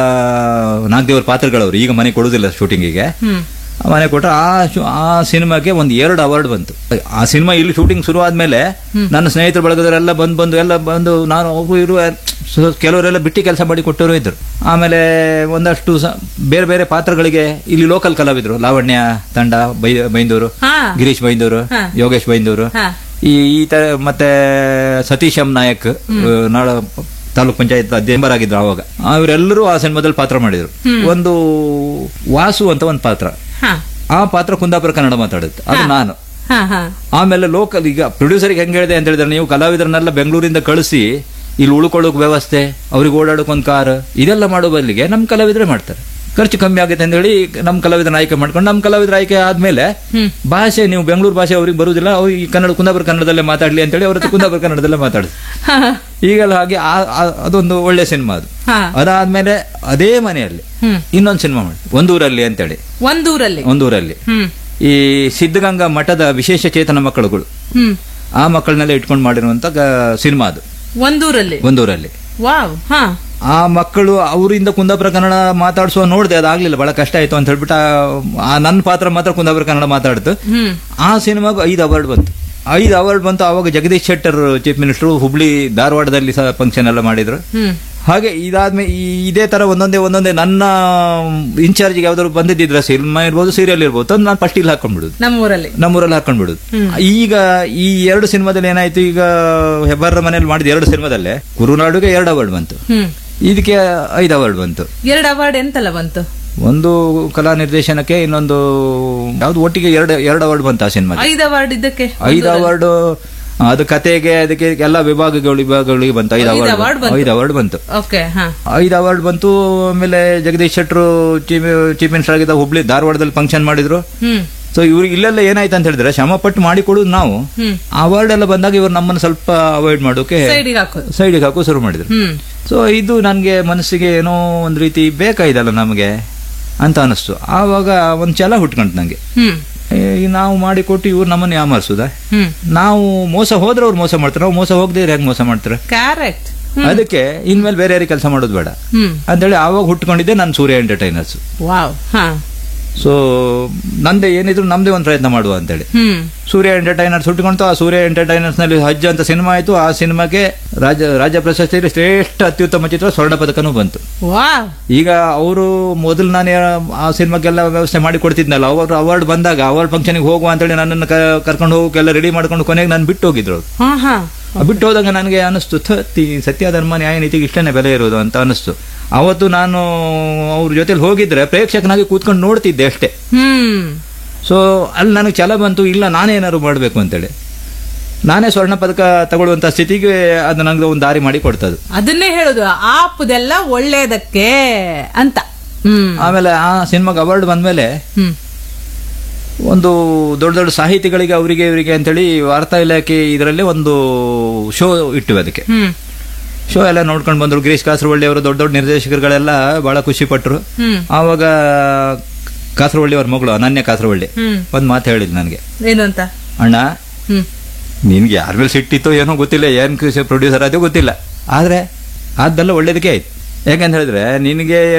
ನಾಗದೇವ್ರ ಪಾತ್ರಗಳವರು, ಈಗ ಮನೆ ಕೊಡುದಿಲ್ಲ ಶೂಟಿಂಗಿಗೆ. ಮನೆ ಕೊಟ್ಟರೆ ಆ ಆ ಸಿನಿಮಾಗೆ ಒಂದು ಎರಡು ಅವಾರ್ಡ್ ಬಂತು. ಆ ಸಿನಿಮಾ ಇಲ್ಲಿ ಶೂಟಿಂಗ್ ಶುರು ಆದ್ಮೇಲೆ ನನ್ನ ಸ್ನೇಹಿತರ ಬಳಗದವರೆಲ್ಲ ಬಂದು ಬಂದು ಎಲ್ಲ ಬಂದು ನಾನು ಅವರು ಇರುವ ಕೆಲವರೆಲ್ಲ ಬಿಟ್ಟು ಕೆಲಸ ಮಾಡಿ ಕೊಟ್ಟವರು ಇದ್ರು. ಆಮೇಲೆ ಒಂದಷ್ಟು ಬೇರೆ ಬೇರೆ ಪಾತ್ರಗಳಿಗೆ ಇಲ್ಲಿ ಲೋಕಲ್ ಕಲಾವಿದ್ರು, ಲಾವಣ್ಯ ತಂಡ, ಬೈ ಬೈಂದೂರು, ಗಿರೀಶ್ ಬೈಂದೂರು, ಯೋಗೇಶ್ ಬೈಂದೂರು, ಈ ಈ ತರ ಮತ್ತೆ ಸತೀಶ್ ಎಂ ನಾಯಕ್, ನಾಳ ತಾಲೂಕ್ ಪಂಚಾಯತ್ ಮೆಂಬರ್ ಆಗಿದ್ರು ಅವಾಗ. ಅವರೆಲ್ಲರೂ ಆ ಸಿನಿಮಾದಲ್ಲಿ ಪಾತ್ರ ಮಾಡಿದ್ರು. ಒಂದು ವಾಸು ಅಂತ ಒಂದು ಪಾತ್ರ, ಆ ಪಾತ್ರ ಕುಂದಾಪುರ ಕನ್ನಡ ಮಾತಾಡುತ್ತೆ, ಅದು ನಾನು. ಆಮೇಲೆ ಲೋಕಲ್ ಈಗ ಪ್ರೊಡ್ಯೂಸರ್ಗೆ ಹೆಂಗ್ ಹೇಳಿದೆ ಅಂತ ಹೇಳಿದ್ರೆ, ನೀವು ಕಲಾವಿದರನ್ನೆಲ್ಲ ಬೆಂಗಳೂರಿಂದ ಕಳಿಸಿ ಇಲ್ಲಿ ಉಳ್ಕೊಳ್ಳೋಕ್ ವ್ಯವಸ್ಥೆ, ಅವ್ರಿಗೆ ಓಡಾಡೋಕ್ ಒಂದು ಕಾರ್, ಇದೆಲ್ಲ ಮಾಡೋ ಬದಲಿಗೆ ನಮ್ ಕಲಾವಿದರೇ ಮಾಡ್ತಾರೆ, ಖರ್ಚು ಕಮ್ಮಿ ಆಗುತ್ತೆ ಅಂತ ಹೇಳಿ ನಮ್ ಕಲಾವಿದರ ಆಯ್ಕೆ ಮಾಡ್ಕೊಂಡು, ನಮ್ ಕಲಾವಿದರ ಆಯ್ಕೆ ಆದ್ಮೇಲೆ ಭಾಷೆ ನೀವು ಬೆಂಗಳೂರು ಭಾಷೆ ಅವ್ರಿಗೆ ಬರುದಿಲ್ಲ, ಅವ್ರಿಗೆ ಕನ್ನಡ ಕುಂದಾಪುರ ಕನ್ನಡದಲ್ಲೇ ಮಾತಾಡ್ಲಿ ಅಂತ ಹೇಳಿ ಅವ್ರ ಕುಂದಾಪುರ ಕನ್ನಡದಲ್ಲೇ ಮಾತಾಡಿದ್ರು. ಈಗೆಲ್ಲ ಹಾಗೆ ಅದೊಂದು ಒಳ್ಳೆ ಸಿನಿಮಾ ಅದು. ಅದಾದ್ಮೇಲೆ ಅದೇ ಮನೆಯಲ್ಲಿ ಇನ್ನೊಂದು ಸಿನಿಮಾ ಮಾಡಿ, ಒಂದೂರಲ್ಲಿ ಅಂತೇಳಿ, ಒಂದೂರಲ್ಲಿ ಒಂದೂರಲ್ಲಿ ಈ ಸಿದ್ಧಗಂಗಾ ಮಠದ ವಿಶೇಷ ಚೇತನ ಮಕ್ಕಳುಗಳು, ಆ ಮಕ್ಕಳನ್ನೆಲ್ಲ ಇಟ್ಕೊಂಡು ಮಾಡಿರುವಂತ ಸಿನಿಮಾ ಅದು. ಒಂದೂರಲ್ಲಿ ಒಂದೂರಲ್ಲಿ ಆ ಮಕ್ಕಳು ಅವರಿಂದ ಕುಂದಾಪುರ ಕನ್ನಡ ಮಾತಾಡಿಸುವ ನೋಡಿದೆ, ಅದಾಗ್ಲಿಲ್ಲ, ಬಹಳ ಕಷ್ಟ ಆಯ್ತು ಅಂತ ಹೇಳ್ಬಿಟ್ಟು ಆ ನನ್ನ ಪಾತ್ರ ಮಾತ್ರ ಕುಂದಾಪುರ ಕನ್ನಡ ಮಾತಾಡ್ತು. ಆ ಸಿನಿಮಾಗೂ ಐದು ಅವಾರ್ಡ್ ಬಂತು. ಐದು ಅವಾರ್ಡ್ ಬಂತು. ಅವಾಗ ಜಗದೀಶ್ ಶೆಟ್ಟರ್ ಚೀಫ್ ಮಿನಿಸ್ಟರ್ ಹುಬ್ಳಿ ಧಾರವಾಡದಲ್ಲಿ ಸಹ ಫಂಕ್ಷನ್ ಎಲ್ಲ ಮಾಡಿದ್ರು. ಹಾಗೆ ಇದಾದ್ಮೇಲೆ ಈ- ಇದೇ ತರ ಒಂದೊಂದೇ ಒಂದೊಂದೇ ನನ್ನ ಇನ್ಚಾರ್ಜ್ಗೆ ಯಾವ್ದಾದ್ರು ಬಂದಿದ್ದಿದ್ರೆ ಸಿನಿಮಾ ಇರ್ಬೋದು ಸೀರಿಯಲ್ ಇರ್ಬೋದು ತಂದು ನಾನು ಫಸ್ಟ್ ಇಲ್ಲಿ ಹಾಕೊಂಡ್ಬಿಡುದು,
ನಮ್ಮೂರಲ್ಲಿ
ನಮ್ಮೂರಲ್ಲಿ ಹಾಕೊಂಡ್ಬಿಡುದು. ಈಗ ಈ ಎರಡು ಸಿನಿಮಾದಲ್ಲಿ ಏನಾಯ್ತು, ಈಗ ಹೆಬ್ಬಾರ ಮನೇಲಿ ಮಾಡಿದ ಎರಡು ಸಿನಿಮಾದಲ್ಲೇ ಕುರುನಾಡುಗೆ ಎರಡು ಅವಾರ್ಡ್ ಬಂತು,
ಹ್ಮ್
ಇದಕ್ಕೆ ಐದು ಅವಾರ್ಡ್ ಬಂತು.
ಎರಡು ಅವಾರ್ಡ್ ಎಂತೆಲ್ಲ ಬಂತು?
ಒಂದು ಕಲಾ ನಿರ್ದೇಶನಕ್ಕೆ, ಇನ್ನೊಂದು ಯಾವ್ದು ಒಟ್ಟಿಗೆ ಎರಡು ಎರಡು ಅವಾರ್ಡ್ ಬಂತು ಆ ಸಿನಿಮಾ.
ಐದು ಅವಾರ್ಡ್ ಇದಕ್ಕೆ
ಐದು ಅವಾರ್ಡ್ ಅದು ಕತೆಗೆ ಅದಕ್ಕೆ ಎಲ್ಲ ವಿಭಾಗಗಳು ವಿಭಾಗಗಳಿಗೆ ಬಂತು. ಐದು
ಐದು award
ಅವಾರ್ಡ್
ಬಂತು.
ಐದು ಅವಾರ್ಡ್ ಬಂತು.
ಓಕೆ ಹಾ
ಐದು ಅವಾರ್ಡ್ ಬಂತು. ಆಮೇಲೆ ಜಗದೀಶ್ ಶೆಟ್ರು ಚೀಫ್ ಚೀಫ್ ಮಿನಿಸ್ಟರ್ ಆಗಿದ್ದ ಹುಬ್ಳಿ ಧಾರವಾಡದಲ್ಲಿ ಫಂಕ್ಷನ್ ಮಾಡಿದ್ರು.
ಹ್ಮ್
ಸೊ ಇವ್ರಿಗೆ ಇಲ್ಲೆಲ್ಲ ಏನಾಯ್ತು ಅಂತ ಹೇಳಿದ್ರೆ ಶ್ರಮ ಪಟ್ಟು ಮಾಡಿ ಕೊಡುದು ನಾವು,
ಹ್ಮ್
ಅವಾರ್ಡ್ ಎಲ್ಲ ಬಂದಾಗ ಇವ್ರು ನಮ್ಮನ್ನು ಸ್ವಲ್ಪ ಅವಾಯ್ಡ್ ಮಾಡೋಕೆ
ಸೈಡಿಗೆ ಹಾಕೋದು.
ಸೈಡಿಗೆ ಹಾಕೋ ಶುರು ಮಾಡಿದ್ರು.
ಹ್ಮ್
ಸೊ ಇದು ನನ್ಗೆ ಮನಸ್ಸಿಗೆ ಏನೋ ಒಂದ್ ರೀತಿ ಬೇಕಾಯ್ದಲ್ಲ ನಮಗೆ ಅಂತ ಅನಿಸ್ತು. ಆವಾಗ ಒಂದ್ ಛಲ ಹುಟ್ಕೊಂಡ್ ನಂಗೆ,
ಹ್ಮ್
ಏ, ನಾವು ಮಾಡಿಕೊಟ್ಟು ಇವ್ರು ನಮ್ಮನ್ನ ಯಾಮಾರಿಸುದ,
ಹ್ಮ್
ನಾವು ಮೋಸ ಹೋದ್ರೆ ಅವ್ರು ಮೋಸ ಮಾಡ್ತಾರೆ, ನಾವು ಮೋಸ ಹೋಗದೆ ಹೇಗೆ ಮೋಸ ಮಾಡ್ತಾರೆ.
ಕರೆಕ್ಟ್.
ಅದಕ್ಕೆ ಇನ್ಮೇಲೆ ಬೇರೆ ಯಾರಿಗೆ ಕೆಲಸ ಮಾಡೋದು ಬೇಡ
ಹ್ಮ್
ಅಂತೇಳಿ ಆವಾಗ ಹುಟ್ಕೊಂಡಿದ್ದೆ ನಾನು ಸೂರ್ಯ ಎಂಟರ್ಟೈನರ್ಸ್.
ವಾವ್ ಹಾ
ಸೊ ನಂದೇ ಏನಿದ್ರು ನಮ್ದೇ ಒಂದು ಪ್ರಯತ್ನ ಮಾಡುವ ಅಂತೇಳಿ
ಹ್ಮ್
ಸೂರ್ಯ ಎಂಟರ್ಟೈನರ್ಸ್ ಹುಟ್ಟುಕೊಂತು. ಆ ಸೂರ್ಯ ಎಂಟರ್ಟೈನರ್ಸ್ ನಲ್ಲಿ ಹಜ್ ಅಂತ ಸಿನಿಮಾ ಆಯ್ತು. ಆ ಸಿನಿಮಾಗೆ ರಾಜ್ಯ ರಾಜ್ಯ ಪ್ರಶಸ್ತಿಯಲ್ಲಿ ಶ್ರೇಷ್ಠ ಅತ್ಯುತ್ತಮ ಚಿತ್ರ ಸ್ವರ್ಣ ಪದಕನೂ ಬಂತು.
ವಾವ್
ಈಗ ಅವರು ಮೊದಲು ನಾನು ಆ ಸಿನಿಮಾಗೆಲ್ಲ ವ್ಯವಸ್ಥೆ ಮಾಡಿ ಕೊಡ್ತಿದ್ನಲ್ಲ, ಅವರು ಅವಾರ್ಡ್ ಬಂದಾಗ ಅವಾರ್ಡ್ ಫಂಕ್ಷನ್ಗೆ ಹೋಗುವ ಅಂತೇಳಿ ನನ್ನನ್ನು ಕ- ಕರ್ಕೊಂಡು ಹೋಗೋಕೆಲ್ಲ ರೆಡಿ ಮಾಡ್ಕೊಂಡು ಕೊನೆಗೆ ನಾನು ಬಿಟ್ಟು ಹೋಗಿದ್ರು ಅವ್ರು.
ಹಾ ಹಾ
ಆ ಬಿಟ್ಟು ಹೋದಾಗ ನನಗೆ ಅನಿಸ್ತು, ಥತ್ತಿ ಸತ್ಯ ಧರ್ಮ ನ್ಯಾಯ ನೀತಿಗೆ ಇಷ್ಟನೇ ಬೆಲೆ ಇರೋದು ಅಂತ ಅನಿಸ್ತು. ಅವತ್ತು ನಾನು ಅವ್ರ ಜೊತೆಲಿ ಹೋಗಿದ್ರೆ ಪ್ರೇಕ್ಷಕನಾಗಿ ಕೂತ್ಕೊಂಡು ನೋಡ್ತಿದ್ದೆ ಅಷ್ಟೇ.
ಹ್ಮ್
ಸೊ ಅಲ್ಲಿ ನನಗೆ ಛಲ ಬಂತು, ಇಲ್ಲ ನಾನೇ ಏನಾದ್ರು ಮಾಡಬೇಕು ಅಂತೇಳಿ ನಾನೇ ಸ್ವರ್ಣ ಪದಕ ತಗೊಳ್ಳುವಂತ ಸ್ಥಿತಿಗೆ ಅದು ನನಗೆ ಒಂದು ದಾರಿ ಮಾಡಿ ಕೊಡ್ತದು.
ಅದನ್ನೇ ಹೇಳುದು, ಆಪುದೆಲ್ಲ ಒಳ್ಳೇದಕ್ಕೆ ಅಂತ. ಹ್ಮ್
ಆಮೇಲೆ ಆ ಸಿನಿಮಾಗೆ ಅವಾರ್ಡ್ ಬಂದ್ಮೇಲೆ
ಹ್ಮ್
ಒಂದು ದೊಡ್ಡ ದೊಡ್ಡ ಸಾಹಿತಿಗಳಿಗೆ ಅವರಿಗೆ ಇವರಿಗೆ ಅಂತೇಳಿ ವಾರ್ತಾ ಇಲಾಖೆ ಇದರಲ್ಲಿ ಒಂದು ಶೋ ಇಟ್ಟಿವೆ. ಅದಕ್ಕೆ
ಹ್ಮ್
ಶೋ ಎಲ್ಲ ನೋಡ್ಕೊಂಡು ಬಂದ್ರು. ಗಿರೀಶ್ ಕಾಸರವಳ್ಳಿ ಅವರು ದೊಡ್ಡ ದೊಡ್ಡ ನಿರ್ದೇಶಕರುಗಳೆಲ್ಲ ಬಹಳ ಖುಷಿ ಪಟ್ರು.
ಹ್ಮ್
ಆವಾಗ ಕಾಸರವಳ್ಳಿ ಅವ್ರ ಮಗಳು ಅನನ್ಯ ಕಾಸರವಳ್ಳಿ
ಹ್ಮ್
ಒಂದ್ ಮಾತು ಹೇಳಿದ್ ನನಗೆ,
ಏನು ಅಂತ?
ಅಣ್ಣ
ಹ್ಮ್
ನಿನ್ಗೆ ಯಾರ ಮೇಲೆ ಸಿಟ್ಟಿತ್ತೋ ಏನೋ ಗೊತ್ತಿಲ್ಲ, ಏನ್ ಪ್ರೊಡ್ಯೂಸರ್ ಅದೇ ಗೊತ್ತಿಲ್ಲ, ಆದ್ರೆ ಅದೆಲ್ಲ ಒಳ್ಳೇದಕ್ಕೆ ಆಯ್ತು. ಯಾಕಂತ ಹೇಳಿದ್ರೆ ನಿನಗೆ